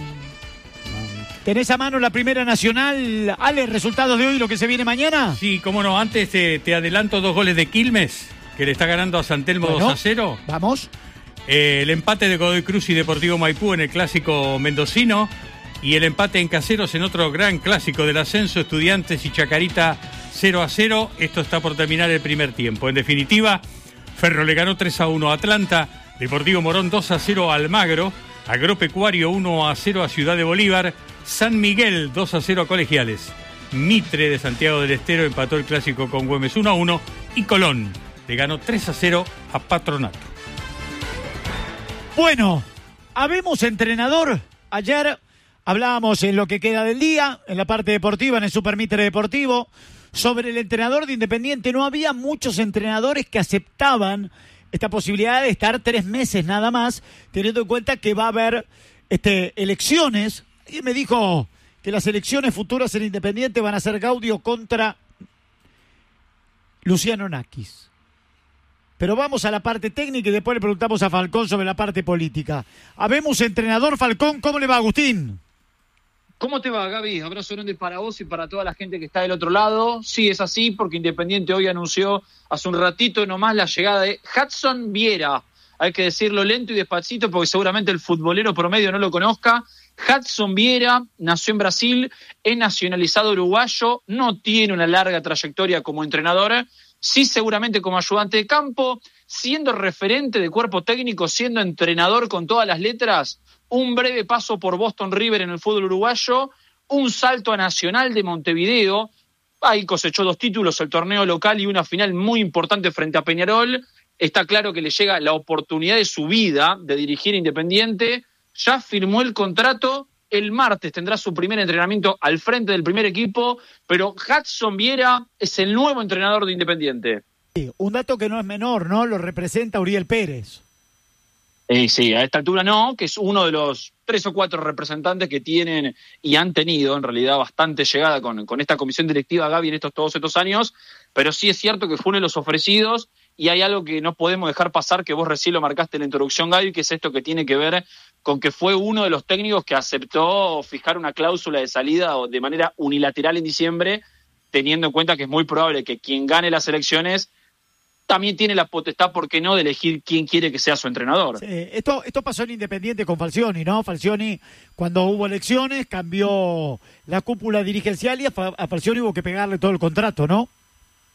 ¿Tenés a mano la Primera Nacional, Ale, resultados de hoy, lo que se viene mañana? Sí, cómo no, antes te, te adelanto dos goles de Quilmes, que le está ganando a San Telmo bueno, dos a cero. Vamos. Eh, el empate de Godoy Cruz y Deportivo Maipú en el clásico mendocino. Y el empate en Caseros en otro gran clásico del ascenso, Estudiantes y Chacarita cero a cero. Esto está por terminar el primer tiempo. En definitiva, Ferro le ganó tres a uno a Atlanta, Deportivo Morón dos a cero a Almagro, Agropecuario uno a cero a Ciudad de Bolívar, San Miguel dos a cero a Colegiales, Mitre de Santiago del Estero empató el clásico con Güemes uno a uno y Colón le ganó tres a cero a Patronato. Bueno, habemos entrenador. Ayer hablábamos en lo que queda del día, en la parte deportiva, en el Super Mitre Deportivo, sobre el entrenador de Independiente. No había muchos entrenadores que aceptaban esta posibilidad de estar tres meses nada más, teniendo en cuenta que va a haber este, elecciones. Y me dijo que las elecciones futuras en Independiente van a ser Gaudio contra Luciano Nakis. Pero vamos a la parte técnica y después le preguntamos a Falcón sobre la parte política. Habemos entrenador, Falcón, ¿cómo le va, Agustín? ¿Cómo te va, Gaby? Abrazo grande para vos y para toda la gente que está del otro lado. Sí, es así, porque Independiente hoy anunció hace un ratito nomás la llegada de Hudson Viera. Hay que decirlo lento y despacito porque seguramente el futbolero promedio no lo conozca. Hudson Viera nació en Brasil, es nacionalizado uruguayo, no tiene una larga trayectoria como entrenador, sí seguramente como ayudante de campo, siendo referente de cuerpo técnico, siendo entrenador con todas las letras, un breve paso por Boston River en el fútbol uruguayo, un salto a Nacional de Montevideo, ahí cosechó dos títulos, el torneo local y una final muy importante frente a Peñarol. Está claro que le llega la oportunidad de su vida de dirigir Independiente. Ya firmó el contrato, el martes tendrá su primer entrenamiento al frente del primer equipo, pero Hudson Viera es el nuevo entrenador de Independiente. Sí, un dato que no es menor, ¿no? Lo representa Uriel Pérez. Eh, sí, a esta altura no, que es uno de los tres o cuatro representantes que tienen y han tenido en realidad bastante llegada con, con esta comisión directiva, Gaby, en estos todos estos años, pero sí es cierto que fue uno de los ofrecidos. Y hay algo que no podemos dejar pasar, que vos recién lo marcaste en la introducción, Gaby, que es esto que tiene que ver con que fue uno de los técnicos que aceptó fijar una cláusula de salida de manera unilateral en diciembre, teniendo en cuenta que es muy probable que quien gane las elecciones también tiene la potestad, ¿por qué no?, de elegir quién quiere que sea su entrenador. Sí, esto, esto pasó en Independiente con Falcioni, ¿no? Falcioni, cuando hubo elecciones, cambió la cúpula dirigencial y a Falcioni hubo que pegarle todo el contrato, ¿no?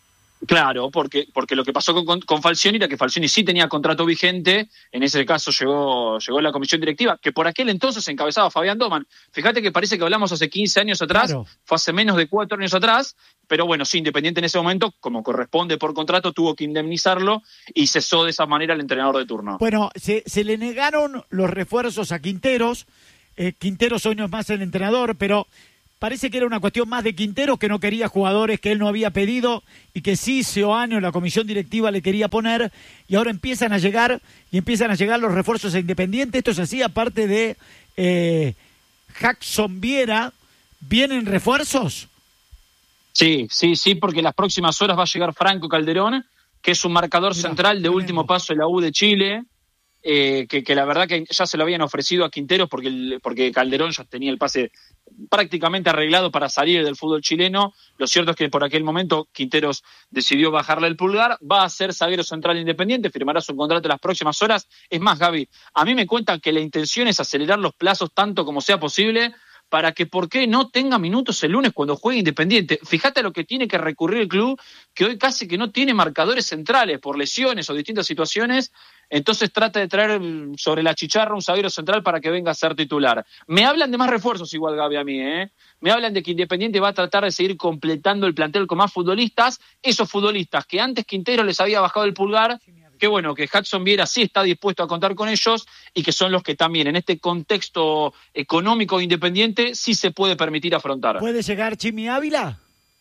Claro, porque, porque lo que pasó con, con, con Falcioni era que Falcioni sí tenía contrato vigente, en ese caso llegó, llegó la comisión directiva, que por aquel entonces encabezaba Fabián Doman. Fíjate que parece que hablamos hace quince años atrás, claro. Fue hace menos de cuatro años atrás, pero bueno, sí, Independiente en ese momento, como corresponde por contrato, tuvo que indemnizarlo y cesó de esa manera el entrenador de turno. Bueno, se, se le negaron los refuerzos a Quinteros, eh, Quinteros hoy no es más el entrenador, pero... Parece que era una cuestión más de Quinteros, que no quería jugadores que él no había pedido y que sí Seoane o la comisión directiva le quería poner, y ahora empiezan a llegar y empiezan a llegar los refuerzos a Independiente. Esto es así, aparte de eh, Jackson Viera, ¿vienen refuerzos? Sí, sí, sí, porque en las próximas horas va a llegar Franco Calderón, que es un marcador Mirá, central de tremendo. Último paso de la U de Chile. Eh, que, que la verdad que ya se lo habían ofrecido a Quinteros porque, el, porque Calderón ya tenía el pase prácticamente arreglado para salir del fútbol chileno. Lo cierto es que por aquel momento Quinteros decidió bajarle el pulgar, va a ser zaguero central Independiente, firmará su contrato en las próximas horas. Es más, Gaby, a mí me cuentan que la intención es acelerar los plazos tanto como sea posible para que, ¿por qué no tenga minutos el lunes cuando juegue Independiente? Fíjate a lo que tiene que recurrir el club, que hoy casi que no tiene marcadores centrales por lesiones o distintas situaciones, entonces trata de traer sobre la chicharra un zaguero central para que venga a ser titular. Me hablan de más refuerzos igual, Gaby, a mí, ¿eh? Me hablan de que Independiente va a tratar de seguir completando el plantel con más futbolistas, esos futbolistas que antes Quintero les había bajado el pulgar, que bueno, que Jackson Viera sí está dispuesto a contar con ellos y que son los que también en este contexto económico Independiente sí se puede permitir afrontar. ¿Puede llegar Jimmy Ávila?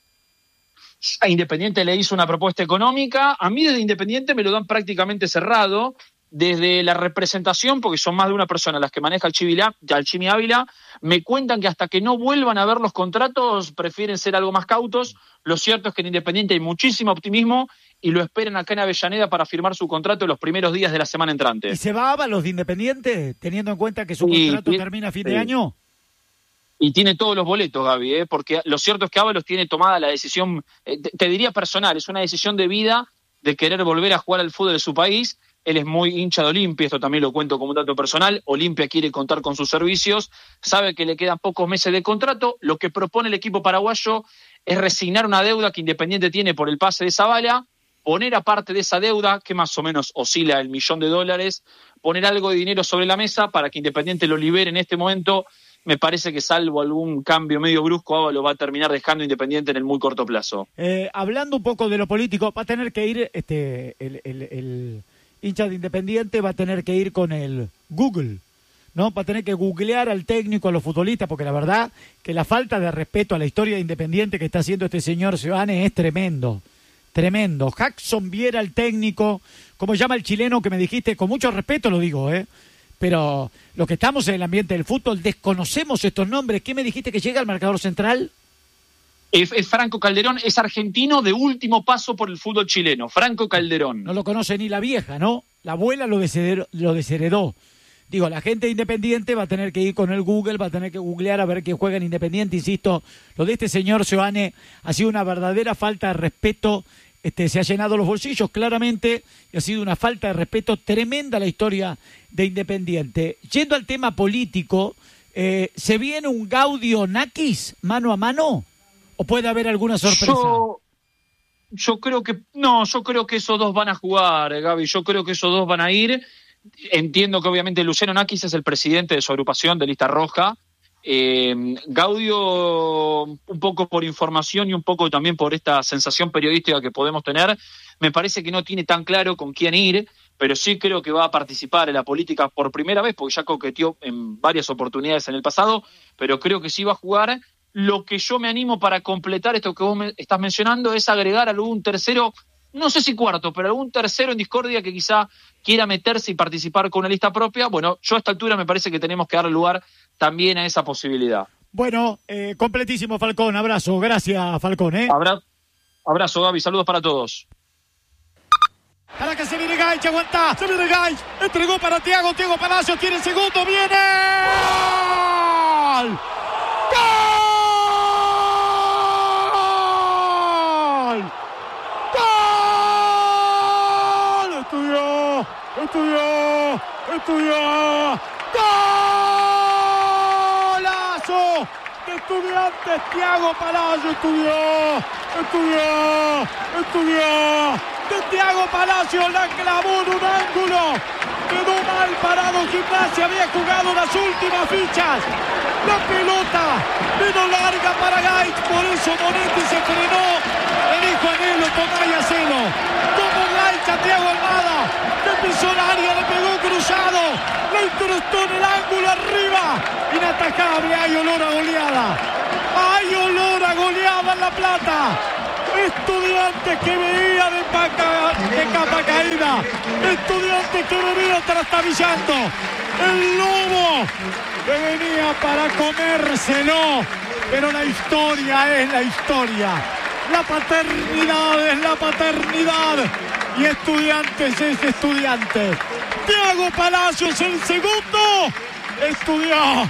A Independiente le hizo una propuesta económica, a mí desde Independiente me lo dan prácticamente cerrado, desde la representación, porque son más de una persona las que maneja al Jimmy Ávila, me cuentan que hasta que no vuelvan a ver los contratos prefieren ser algo más cautos. Lo cierto es que en Independiente hay muchísimo optimismo y lo esperan acá en Avellaneda para firmar su contrato en los primeros días de la semana entrante. ¿Y se va a Ábalos de Independiente, teniendo en cuenta que su y, contrato y, termina a fin sí. de año? Y tiene todos los boletos, Gaby, ¿eh? Porque lo cierto es que Ábalos tiene tomada la decisión, eh, te, te diría personal, es una decisión de vida de querer volver a jugar al fútbol de su país. Él es muy hincha de Olimpia, esto también lo cuento como un dato personal. Olimpia quiere contar con sus servicios, sabe que le quedan pocos meses de contrato. Lo que propone el equipo paraguayo es resignar una deuda que Independiente tiene por el pase de Zavala, poner aparte de esa deuda, que más o menos oscila el millón de dólares, poner algo de dinero sobre la mesa para que Independiente lo libere en este momento. Me parece que salvo algún cambio medio brusco, lo va a terminar dejando Independiente en el muy corto plazo. Eh, hablando un poco de lo político, va a tener que ir este el... el, el... hincha de Independiente va a tener que ir con el Google, ¿no? Va a tener que googlear al técnico, a los futbolistas, porque la verdad que la falta de respeto a la historia de Independiente que está haciendo este señor Seoane es tremendo, tremendo. Jackson Viera, el técnico, como llama el chileno que me dijiste, con mucho respeto lo digo, ¿eh? Pero los que estamos en el ambiente del fútbol desconocemos estos nombres. ¿Qué me dijiste que llega al marcador central? Es, es Franco Calderón, es argentino de último paso por el fútbol chileno. Franco Calderón. No lo conoce ni la vieja, ¿no? La abuela lo desheredó. Lo desheredó. Digo, la gente de Independiente va a tener que ir con el Google, va a tener que googlear a ver quién juega en Independiente. Insisto, lo de este señor Seoane ha sido una verdadera falta de respeto. Este, se ha llenado los bolsillos claramente y ha sido una falta de respeto tremenda la historia de Independiente. Yendo al tema político, eh, ¿se viene un Gaudio Nakis mano a mano? ¿O puede haber alguna sorpresa? Yo, yo creo que no, yo creo que esos dos van a jugar, Gaby. Yo creo que esos dos van a ir. Entiendo que obviamente Luciano Nakis es el presidente de su agrupación de Lista Roja. Eh, Gaudio, un poco por información y un poco también por esta sensación periodística que podemos tener, me parece que no tiene tan claro con quién ir, pero sí creo que va a participar en la política por primera vez, porque ya coqueteó en varias oportunidades en el pasado, pero creo que sí va a jugar. Lo que yo me animo para completar esto que vos me estás mencionando es agregar algún tercero, no sé si cuarto, pero algún tercero en discordia que quizá quiera meterse y participar con una lista propia. Bueno, yo a esta altura me parece que tenemos que darle lugar también a esa posibilidad. Bueno, eh, completísimo, Falcón. Abrazo. Gracias, Falcón. ¿eh? Abra- abrazo, Gaby. Saludos para todos. Para que se viene Gaich, aguanta. Se viene Gaich. Entregó para Thiago. Thiago Palacios tiene el segundo. ¡Viene! ¡Gol! ¡Gol! Estudió, estudió, estudió. ¡Golazo de Estudiantes, Thiago Palacio estudió, estudió, estudió. De Thiago Palacio la clavó en un ángulo. Quedó mal parado Gimnasia, había jugado las últimas fichas. La pelota vino larga para Gaich, por eso Monetti se frenó. Le dijo a Nelo, tomá y hacelo. Como Gaich a Thiago Almada, que pisó el área, le pegó cruzado. Le incrustó en el ángulo arriba. Inatajable, hay olor a goleada. Hay olor a goleada en La Plata. Estudiantes que venía de, paca, de capa caída. Estudiantes que venía trastabillando. El lobo que venía para comérselo. Pero la historia es la historia. La paternidad es la paternidad. Y Estudiantes es Estudiantes. Thiago Palacios el segundo. Estudió.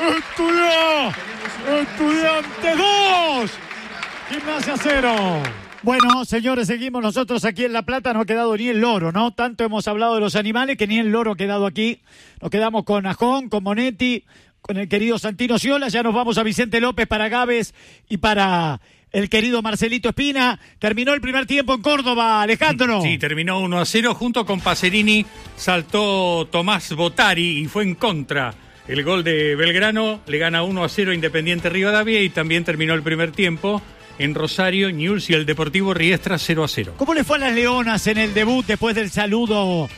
Estudió. Estudiantes dos. Gimnasia cero. Bueno, señores, seguimos nosotros aquí en La Plata. No ha quedado ni el loro, ¿no? Tanto hemos hablado de los animales que ni el loro ha quedado aquí. Nos quedamos con Ajón, con Monetti, con el querido Santino Sciola. Ya nos vamos a Vicente López para Gávez y para el querido Marcelito Espina. Terminó el primer tiempo en Córdoba, Alejandro. Sí, terminó uno a cero. Junto con Pacerini saltó Tomás Botari y fue en contra. El gol de Belgrano le gana uno a cero Independiente Rivadavia y también terminó el primer tiempo. En Rosario, Newell's y el Deportivo Riestra cero a cero. ¿Cómo le fue a las Leonas en el debut después del saludo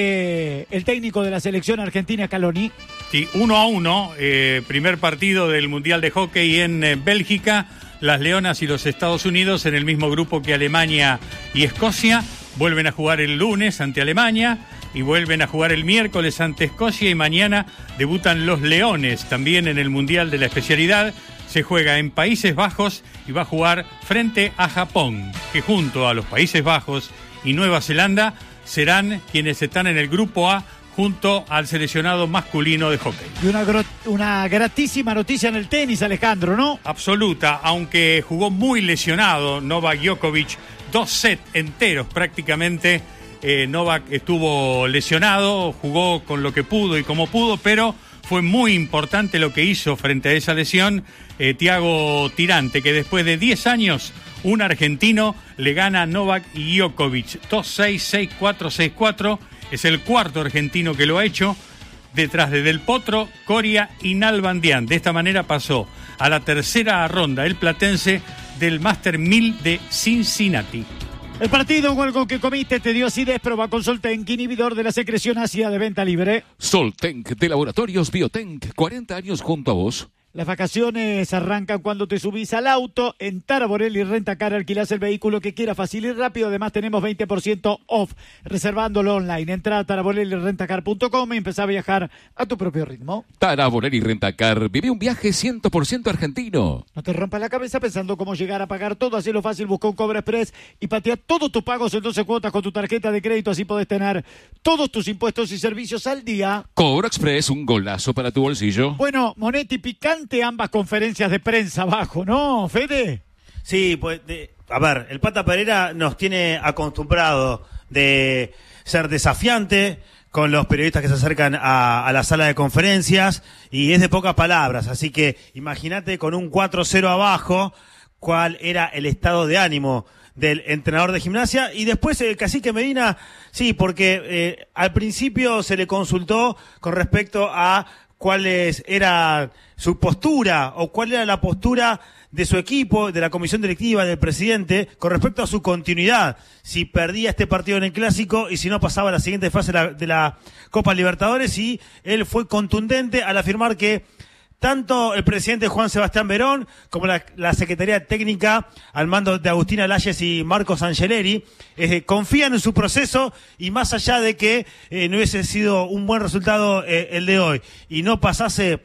del técnico de la selección argentina, Scaloni? Sí, uno a uno, eh, primer partido del Mundial de Hockey en eh, Bélgica. Las Leonas y los Estados Unidos en el mismo grupo que Alemania y Escocia. Vuelven a jugar el lunes ante Alemania y vuelven a jugar el miércoles ante Escocia y mañana debutan los Leones también en el Mundial de la especialidad. Se juega en Países Bajos y va a jugar frente a Japón, que junto a los Países Bajos y Nueva Zelanda serán quienes están en el grupo A junto al seleccionado masculino de hockey. Y una, gro- una gratísima noticia en el tenis, Alejandro, ¿no? Absoluta, aunque jugó muy lesionado Novak Djokovic, dos sets enteros prácticamente. Eh, Novak estuvo lesionado, jugó con lo que pudo y como pudo, pero fue muy importante lo que hizo frente a esa lesión eh, Thiago Tirante, que después de diez años, un argentino le gana a Novak Djokovic. dos seis, seis cuatro, seis cuatro. Es el cuarto argentino que lo ha hecho, detrás de Del Potro, Coria y Nalbandián. De esta manera pasó a la tercera ronda el platense del Master mil de Cincinnati. El partido o algo que comiste te dio acidez, prueba con Soltenk, inhibidor de la secreción ácida de venta libre. Soltenk de Laboratorios Biotenk, cuarenta años junto a vos. Las vacaciones arrancan cuando te subís al auto. En Taraborelli Rentacar alquilás el vehículo que quieras fácil y rápido. Además tenemos veinte por ciento off reservándolo online. Entrá a taraborelli rentacar punto com y empezá a viajar a tu propio ritmo. Taraborelli Rentacar, vive un viaje cien por ciento argentino. No te rompas la cabeza pensando cómo llegar a pagar todo. Hacelo fácil, busca un Cobra Express y patea todos tus pagos en doce cuotas con tu tarjeta de crédito. Así podés tener todos tus impuestos y servicios al día. Cobra Express, un golazo para tu bolsillo. Bueno, Monetti, picante ambas conferencias de prensa abajo, ¿no, Fede? Sí, pues, de, a ver, el Pata Pereira nos tiene acostumbrado de ser desafiante con los periodistas que se acercan a, a la sala de conferencias y es de pocas palabras, así que imagínate con un cuatro cero abajo cuál era el estado de ánimo del entrenador de Gimnasia. Y después el cacique Medina, sí, porque eh, al principio se le consultó con respecto a cuál era su postura o cuál era la postura de su equipo, de la comisión directiva, del presidente, con respecto a su continuidad, si perdía este partido en el Clásico y si no pasaba a la siguiente fase de la, de la Copa Libertadores. Y él fue contundente al afirmar que tanto el presidente Juan Sebastián Verón como la, la Secretaría Técnica al mando de Agustina Layes y Marcos Angeleri eh, confían en su proceso, y más allá de que eh, no hubiese sido un buen resultado eh, el de hoy y no pasase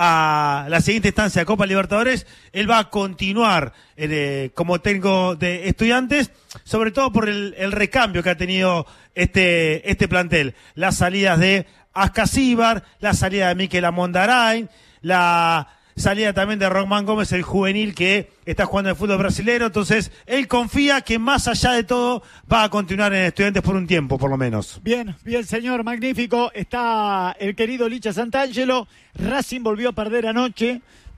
a la siguiente instancia de Copa Libertadores, él va a continuar eh, como técnico de Estudiantes, sobre todo por el, el recambio que ha tenido este, este plantel. Las salidas de Ascasíbar, la salida de Mikel Amondarain, la salida también de Román Gómez, el juvenil que está jugando en el fútbol brasileño. Entonces, él confía que más allá de todo va a continuar en Estudiantes por un tiempo, por lo menos. Bien, bien, señor, magnífico. Está el querido Licha Santangelo. Racing volvió a perder anoche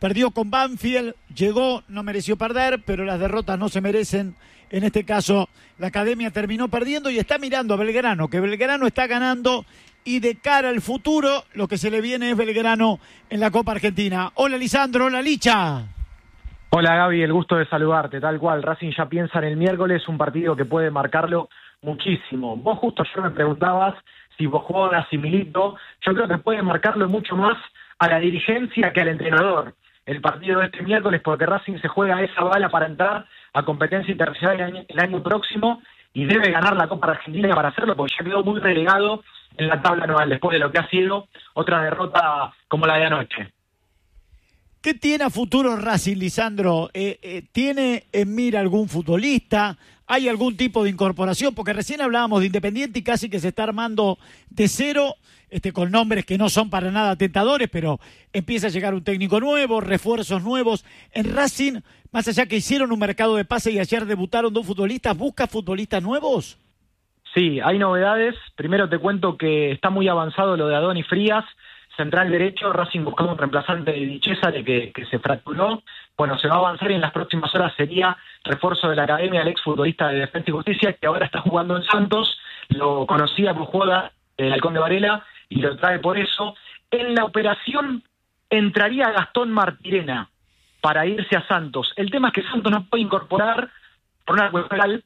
perdió con Banfield, llegó, no mereció perder, pero las derrotas no se merecen. En este caso, la Academia terminó perdiendo y está mirando a Belgrano, que Belgrano está ganando, y de cara al futuro, lo que se le viene es Belgrano en la Copa Argentina. Hola Lisandro, hola Licha. Hola Gaby, el gusto de saludarte, tal cual. Racing ya piensa en el miércoles, un partido que puede marcarlo muchísimo. Vos justo ayer me preguntabas si vos jugabas a Milito. Yo creo que puede marcarlo mucho más a la dirigencia que al entrenador el partido de este miércoles, porque Racing se juega esa bala para entrar a competencia internacional el año, el año próximo, y debe ganar la Copa Argentina para hacerlo, porque ya quedó muy relegado en la tabla anual después de lo que ha sido otra derrota como la de anoche. ¿Qué tiene a futuro Racing, Lisandro? Eh, eh, ¿Tiene en mira algún futbolista? ¿Hay algún tipo de incorporación? Porque recién hablábamos de Independiente y casi que se está armando de cero, este, con nombres que no son para nada tentadores, pero empieza a llegar un técnico nuevo, refuerzos nuevos. En Racing, más allá que hicieron un mercado de pase y ayer debutaron dos futbolistas, ¿busca futbolistas nuevos? Sí, hay novedades. Primero te cuento que está muy avanzado lo de Adonis Frías, central derecho. Racing buscando un reemplazante de Di Cesare que, que se fracturó. Bueno, se va a avanzar y en las próximas horas sería refuerzo de la Academia, el exfutbolista de Defensa y Justicia, que ahora está jugando en Santos. Lo conocía por jugar el Halcón de Varela y lo trae por eso. En la operación entraría Gastón Martirena para irse a Santos. El tema es que Santos no puede incorporar por una cuestión legal.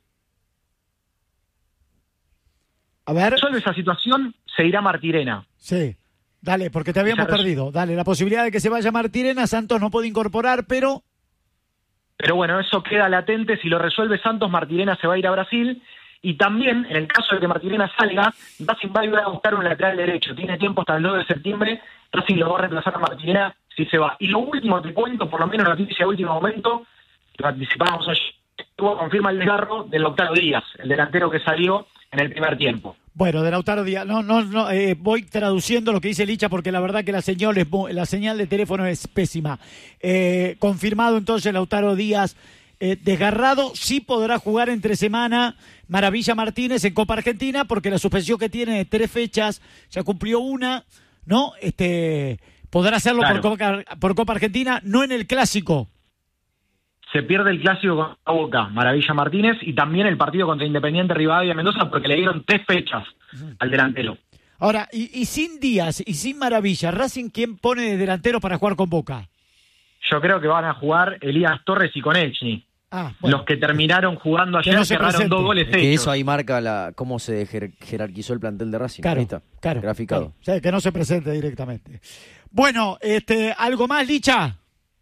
A ver. Resuelve esa situación, se irá Martirena. Sí, dale, porque te habíamos perdido. Dale, la posibilidad de que se vaya Martirena, Santos no puede incorporar, pero... Pero bueno, eso queda latente. Si lo resuelve Santos, Martirena se va a ir a Brasil. Y también, en el caso de que Martirena salga, Racing va a ir a buscar un lateral derecho. Tiene tiempo hasta el nueve de septiembre. Racing lo va a reemplazar a Martirena si se va. Y lo último te cuento, por lo menos noticia de último momento, lo anticipábamos ayer, tuvo confirma el desgarro de Lautaro Díaz, el delantero que salió en el primer tiempo. Bueno, de Lautaro Díaz, no, no, no, eh, voy traduciendo lo que dice Licha porque la verdad que la señal, es, la señal de teléfono es pésima. Eh, confirmado entonces Lautaro Díaz eh, desgarrado, sí podrá jugar entre semana Maravilla Martínez en Copa Argentina porque la suspensión que tiene de tres fechas, ya cumplió una, ¿no? Este, podrá hacerlo claro. por, Copa, por Copa Argentina, no en el Clásico. Se pierde el Clásico con la Boca, Maravilla Martínez, y también el partido contra Independiente Rivadavia Mendoza, porque le dieron tres fechas uh-huh. al delantero. Ahora, y, y sin Díaz y sin Maravilla, ¿Racing quién pone de delantero para jugar con Boca? Yo creo que van a jugar Elías Torres y Konechny. Ah, bueno. Los que terminaron jugando ayer, que no cerraron dos goles hechos. Que eso ahí marca la cómo se jer- jerarquizó el plantel de Racing. Claro, ahí está, claro, graficado. Claro. O sea, que no se presente directamente. Bueno, este, ¿algo más, Licha?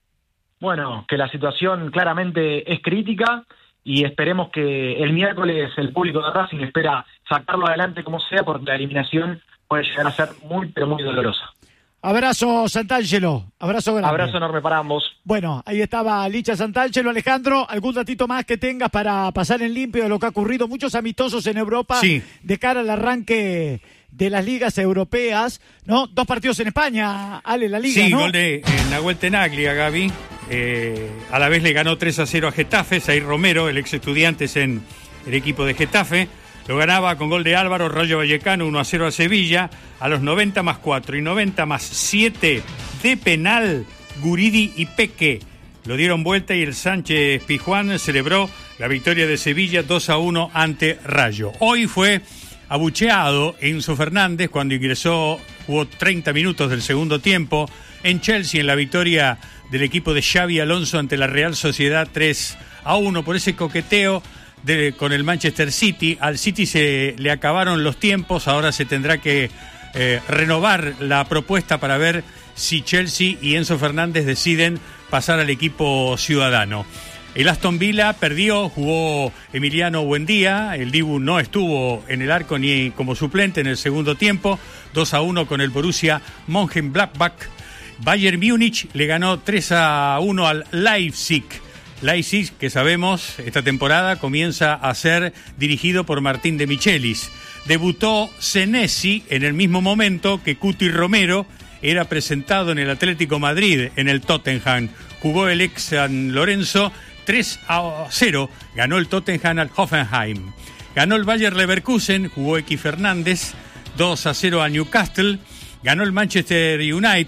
Bueno, que la situación claramente es crítica y esperemos que el miércoles el público de Racing espera sacarlo adelante como sea, porque la eliminación puede llegar a ser muy, pero muy dolorosa. Abrazo, Santangelo. Abrazo grande. Abrazo enorme para ambos. Bueno, ahí estaba Licha Santangelo. Alejandro, ¿algún datito más que tengas para pasar en limpio de lo que ha ocurrido? Muchos amistosos en Europa sí. de cara al arranque de las ligas europeas, ¿no? Dos partidos en España, Ale, la liga, sí, ¿no? Sí, gol de eh, Nahuel Tenaglia, Gaby. Eh, a la vez le ganó tres a cero a Getafe. Zair Romero, el ex Estudiantes en el equipo de Getafe. Lo ganaba con gol de Álvaro, Rayo Vallecano, uno a cero a Sevilla. A los noventa más cuatro y noventa más siete de penal, Guridi y Peque lo dieron vuelta y el Sánchez Pizjuán celebró la victoria de Sevilla dos a uno ante Rayo. Hoy fue abucheado Enzo Fernández cuando ingresó, jugó treinta minutos del segundo tiempo en Chelsea en la victoria del equipo de Xavi Alonso ante la Real Sociedad tres a uno por ese coqueteo de, con el Manchester City. Al City se le acabaron los tiempos, ahora se tendrá que eh, renovar la propuesta para ver si Chelsea y Enzo Fernández deciden pasar al equipo ciudadano. El Aston Villa perdió, jugó Emiliano Buendía, el Dibu no estuvo en el arco ni como suplente en el segundo tiempo, dos a uno con el Borussia Mönchengladbach. Bayern Múnich le ganó tres a uno al Leipzig. Leipzig, que sabemos, esta temporada comienza a ser dirigido por Martín de Michelis. Debutó Senesi en el mismo momento que Cuti Romero era presentado en el Atlético Madrid, en el Tottenham. Jugó el ex San Lorenzo, tres a cero, ganó el Tottenham al Hoffenheim. Ganó el Bayer Leverkusen, jugó X Fernández, dos a cero a Newcastle. Ganó el Manchester United,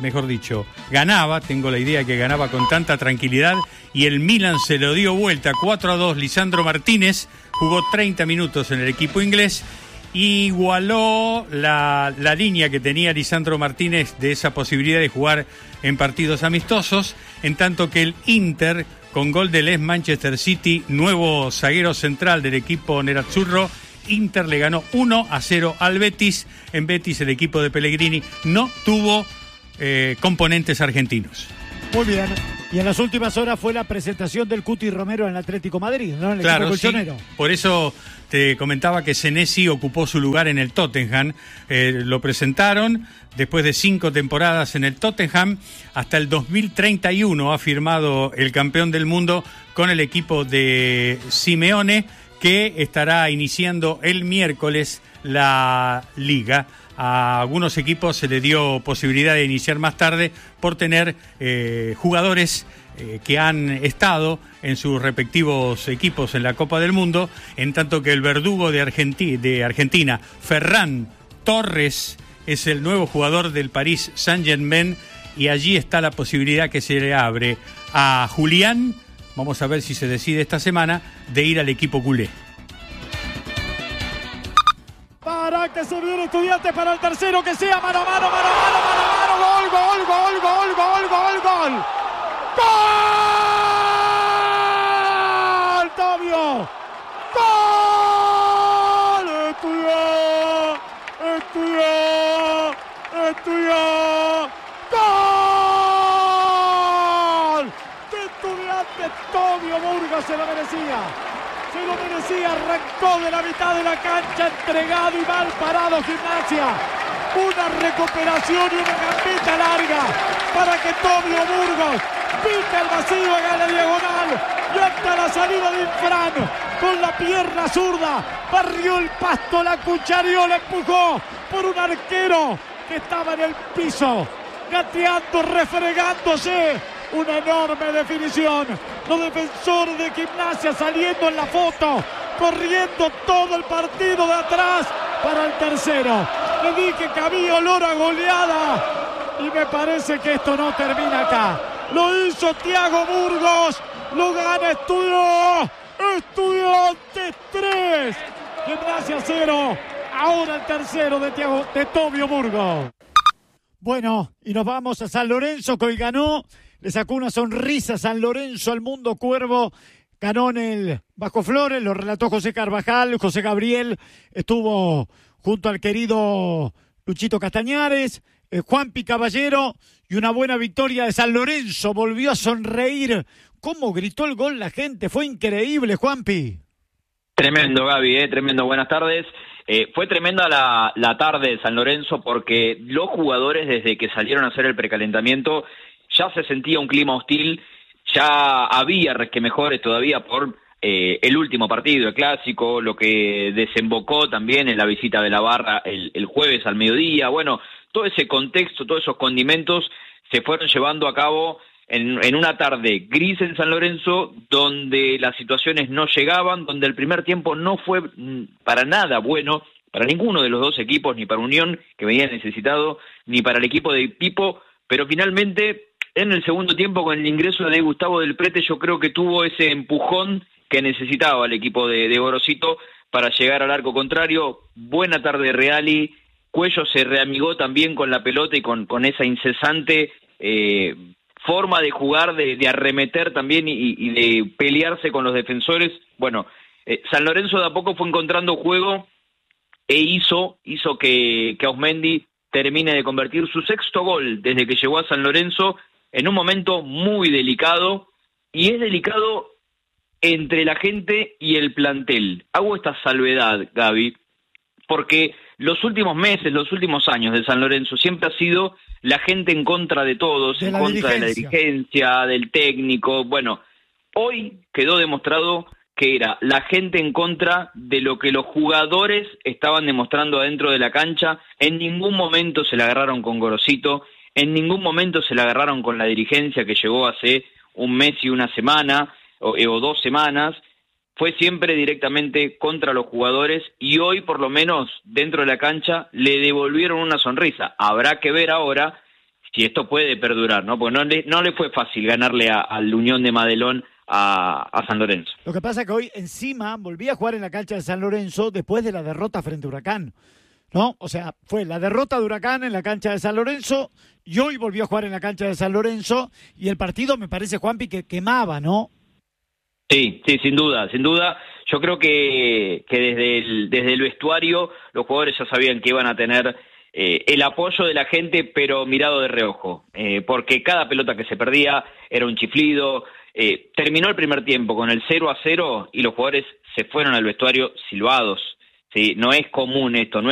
mejor dicho, ganaba, tengo la idea que ganaba con tanta tranquilidad, y el Milan se lo dio vuelta cuatro a dos. Lisandro Martínez jugó treinta minutos en el equipo inglés, igualó la, la línea que tenía Lisandro Martínez de esa posibilidad de jugar en partidos amistosos, en tanto que el Inter, con gol del ex Manchester City, nuevo zaguero central del equipo nerazzurro, Inter le ganó uno a cero al Betis. En Betis el equipo de Pellegrini no tuvo eh, componentes argentinos. Muy bien. Y en las últimas horas fue la presentación del Cuti Romero en el Atlético Madrid, ¿no? En el claro, equipo sí. colchonero. Por eso te comentaba que Senesi ocupó su lugar en el Tottenham. Eh, lo presentaron después de cinco temporadas en el Tottenham. Hasta el dos mil treinta y uno ha firmado el campeón del mundo con el equipo de Simeone, que estará iniciando el miércoles la liga. A algunos equipos se le dio posibilidad de iniciar más tarde por tener eh, jugadores eh, que han estado en sus respectivos equipos en la Copa del Mundo, en tanto que el verdugo de, Argenti- de Argentina, Ferran Torres, es el nuevo jugador del Paris Saint-Germain, y allí está la posibilidad que se le abre a Julián, vamos a ver si se decide esta semana, de ir al equipo culé. Para que se viene Estudiantes para el tercero, que sea mano a mano, mano a mano, mano a mano, gol, gol, gol, gol, gol, gol, gol. ¡Gol! ¡Tabio! ¡Gol! ¡Estudió! ¡Estudió! ¡Estudió! ¡Gol! ¡De Estudiantes! Tabio Burgos se lo merecía. Se lo merecía, arrancó de la mitad de la cancha, entregado y mal parado Gimnasia. Una recuperación y una gambeta larga para que Tobio Burgos pica el vacío, haga la diagonal y hasta la salida de Infran con la pierna zurda barrió el pasto, la cuchareó, la empujó por un arquero que estaba en el piso, gateando, refregándose. Una enorme definición. Los defensores de Gimnasia saliendo en la foto, corriendo todo el partido de atrás para el tercero. Le dije que había olor a goleada y me parece que esto no termina acá. Lo hizo Thiago Burgos, lo gana Estudio, Estudiantes tres, Gimnasia cero. Ahora el tercero de, Thiago, de Tobio Burgos. Bueno, y nos vamos a San Lorenzo, que hoy ganó. Le sacó una sonrisa a San Lorenzo al Mundo Cuervo. Ganó en el Bajo Flores, lo relató José Carvajal. José Gabriel estuvo junto al querido Luchito Castañares, eh, Juanpi Caballero, y una buena victoria de San Lorenzo. Volvió a sonreír. ¿Cómo gritó el gol la gente? Fue increíble, Juanpi. Tremendo, Gaby, eh, tremendo. Buenas tardes. Eh, fue tremenda la, la tarde de San Lorenzo porque los jugadores, desde que salieron a hacer el precalentamiento, ya se sentía un clima hostil, ya había resquemejores todavía por eh, el último partido, el clásico, lo que desembocó también en la visita de la Barra el, el jueves al mediodía. Bueno, todo ese contexto, todos esos condimentos se fueron llevando a cabo en, en una tarde gris en San Lorenzo, donde las situaciones no llegaban, donde el primer tiempo no fue para nada bueno para ninguno de los dos equipos, ni para Unión, que venía necesitado, ni para el equipo de Pipo, pero finalmente en el segundo tiempo, con el ingreso de Gustavo del Prete, yo creo que tuvo ese empujón que necesitaba el equipo de, de Gorosito para llegar al arco contrario. Buena tarde de Reali, Cuello se reamigó también con la pelota y con, con esa incesante eh, forma de jugar, de, de arremeter también y, y de pelearse con los defensores. Bueno, eh, San Lorenzo de a poco fue encontrando juego e hizo, hizo que, que Ausmendi termine de convertir su sexto gol desde que llegó a San Lorenzo, en un momento muy delicado, y es delicado entre la gente y el plantel. Hago esta salvedad, Gaby, porque los últimos meses, los últimos años de San Lorenzo siempre ha sido la gente en contra de todos, en contra de la dirigencia, del técnico. Bueno, hoy quedó demostrado que era la gente en contra de lo que los jugadores estaban demostrando adentro de la cancha. En ningún momento se la agarraron con Gorosito, en ningún momento se la agarraron con la dirigencia que llegó hace un mes y una semana o, o dos semanas. Fue siempre directamente contra los jugadores y hoy, por lo menos dentro de la cancha, le devolvieron una sonrisa. Habrá que ver ahora si esto puede perdurar, ¿no? Porque no le, no le fue fácil ganarle a, al Unión de Madelón a, a San Lorenzo. Lo que pasa es que hoy encima volví a jugar en la cancha de San Lorenzo después de la derrota frente a Huracán, ¿no? O sea, fue la derrota de Huracán en la cancha de San Lorenzo y hoy volvió a jugar en la cancha de San Lorenzo y el partido me parece, Juanpi, que quemaba, ¿no? Sí, sí, sin duda, sin duda. Yo creo que, que desde el, desde el vestuario los jugadores ya sabían que iban a tener eh, el apoyo de la gente, pero mirado de reojo, eh, porque cada pelota que se perdía era un chiflido. Eh, terminó el primer tiempo con el cero a cero y los jugadores se fueron al vestuario silbados. ¿Sí? No es común esto, no es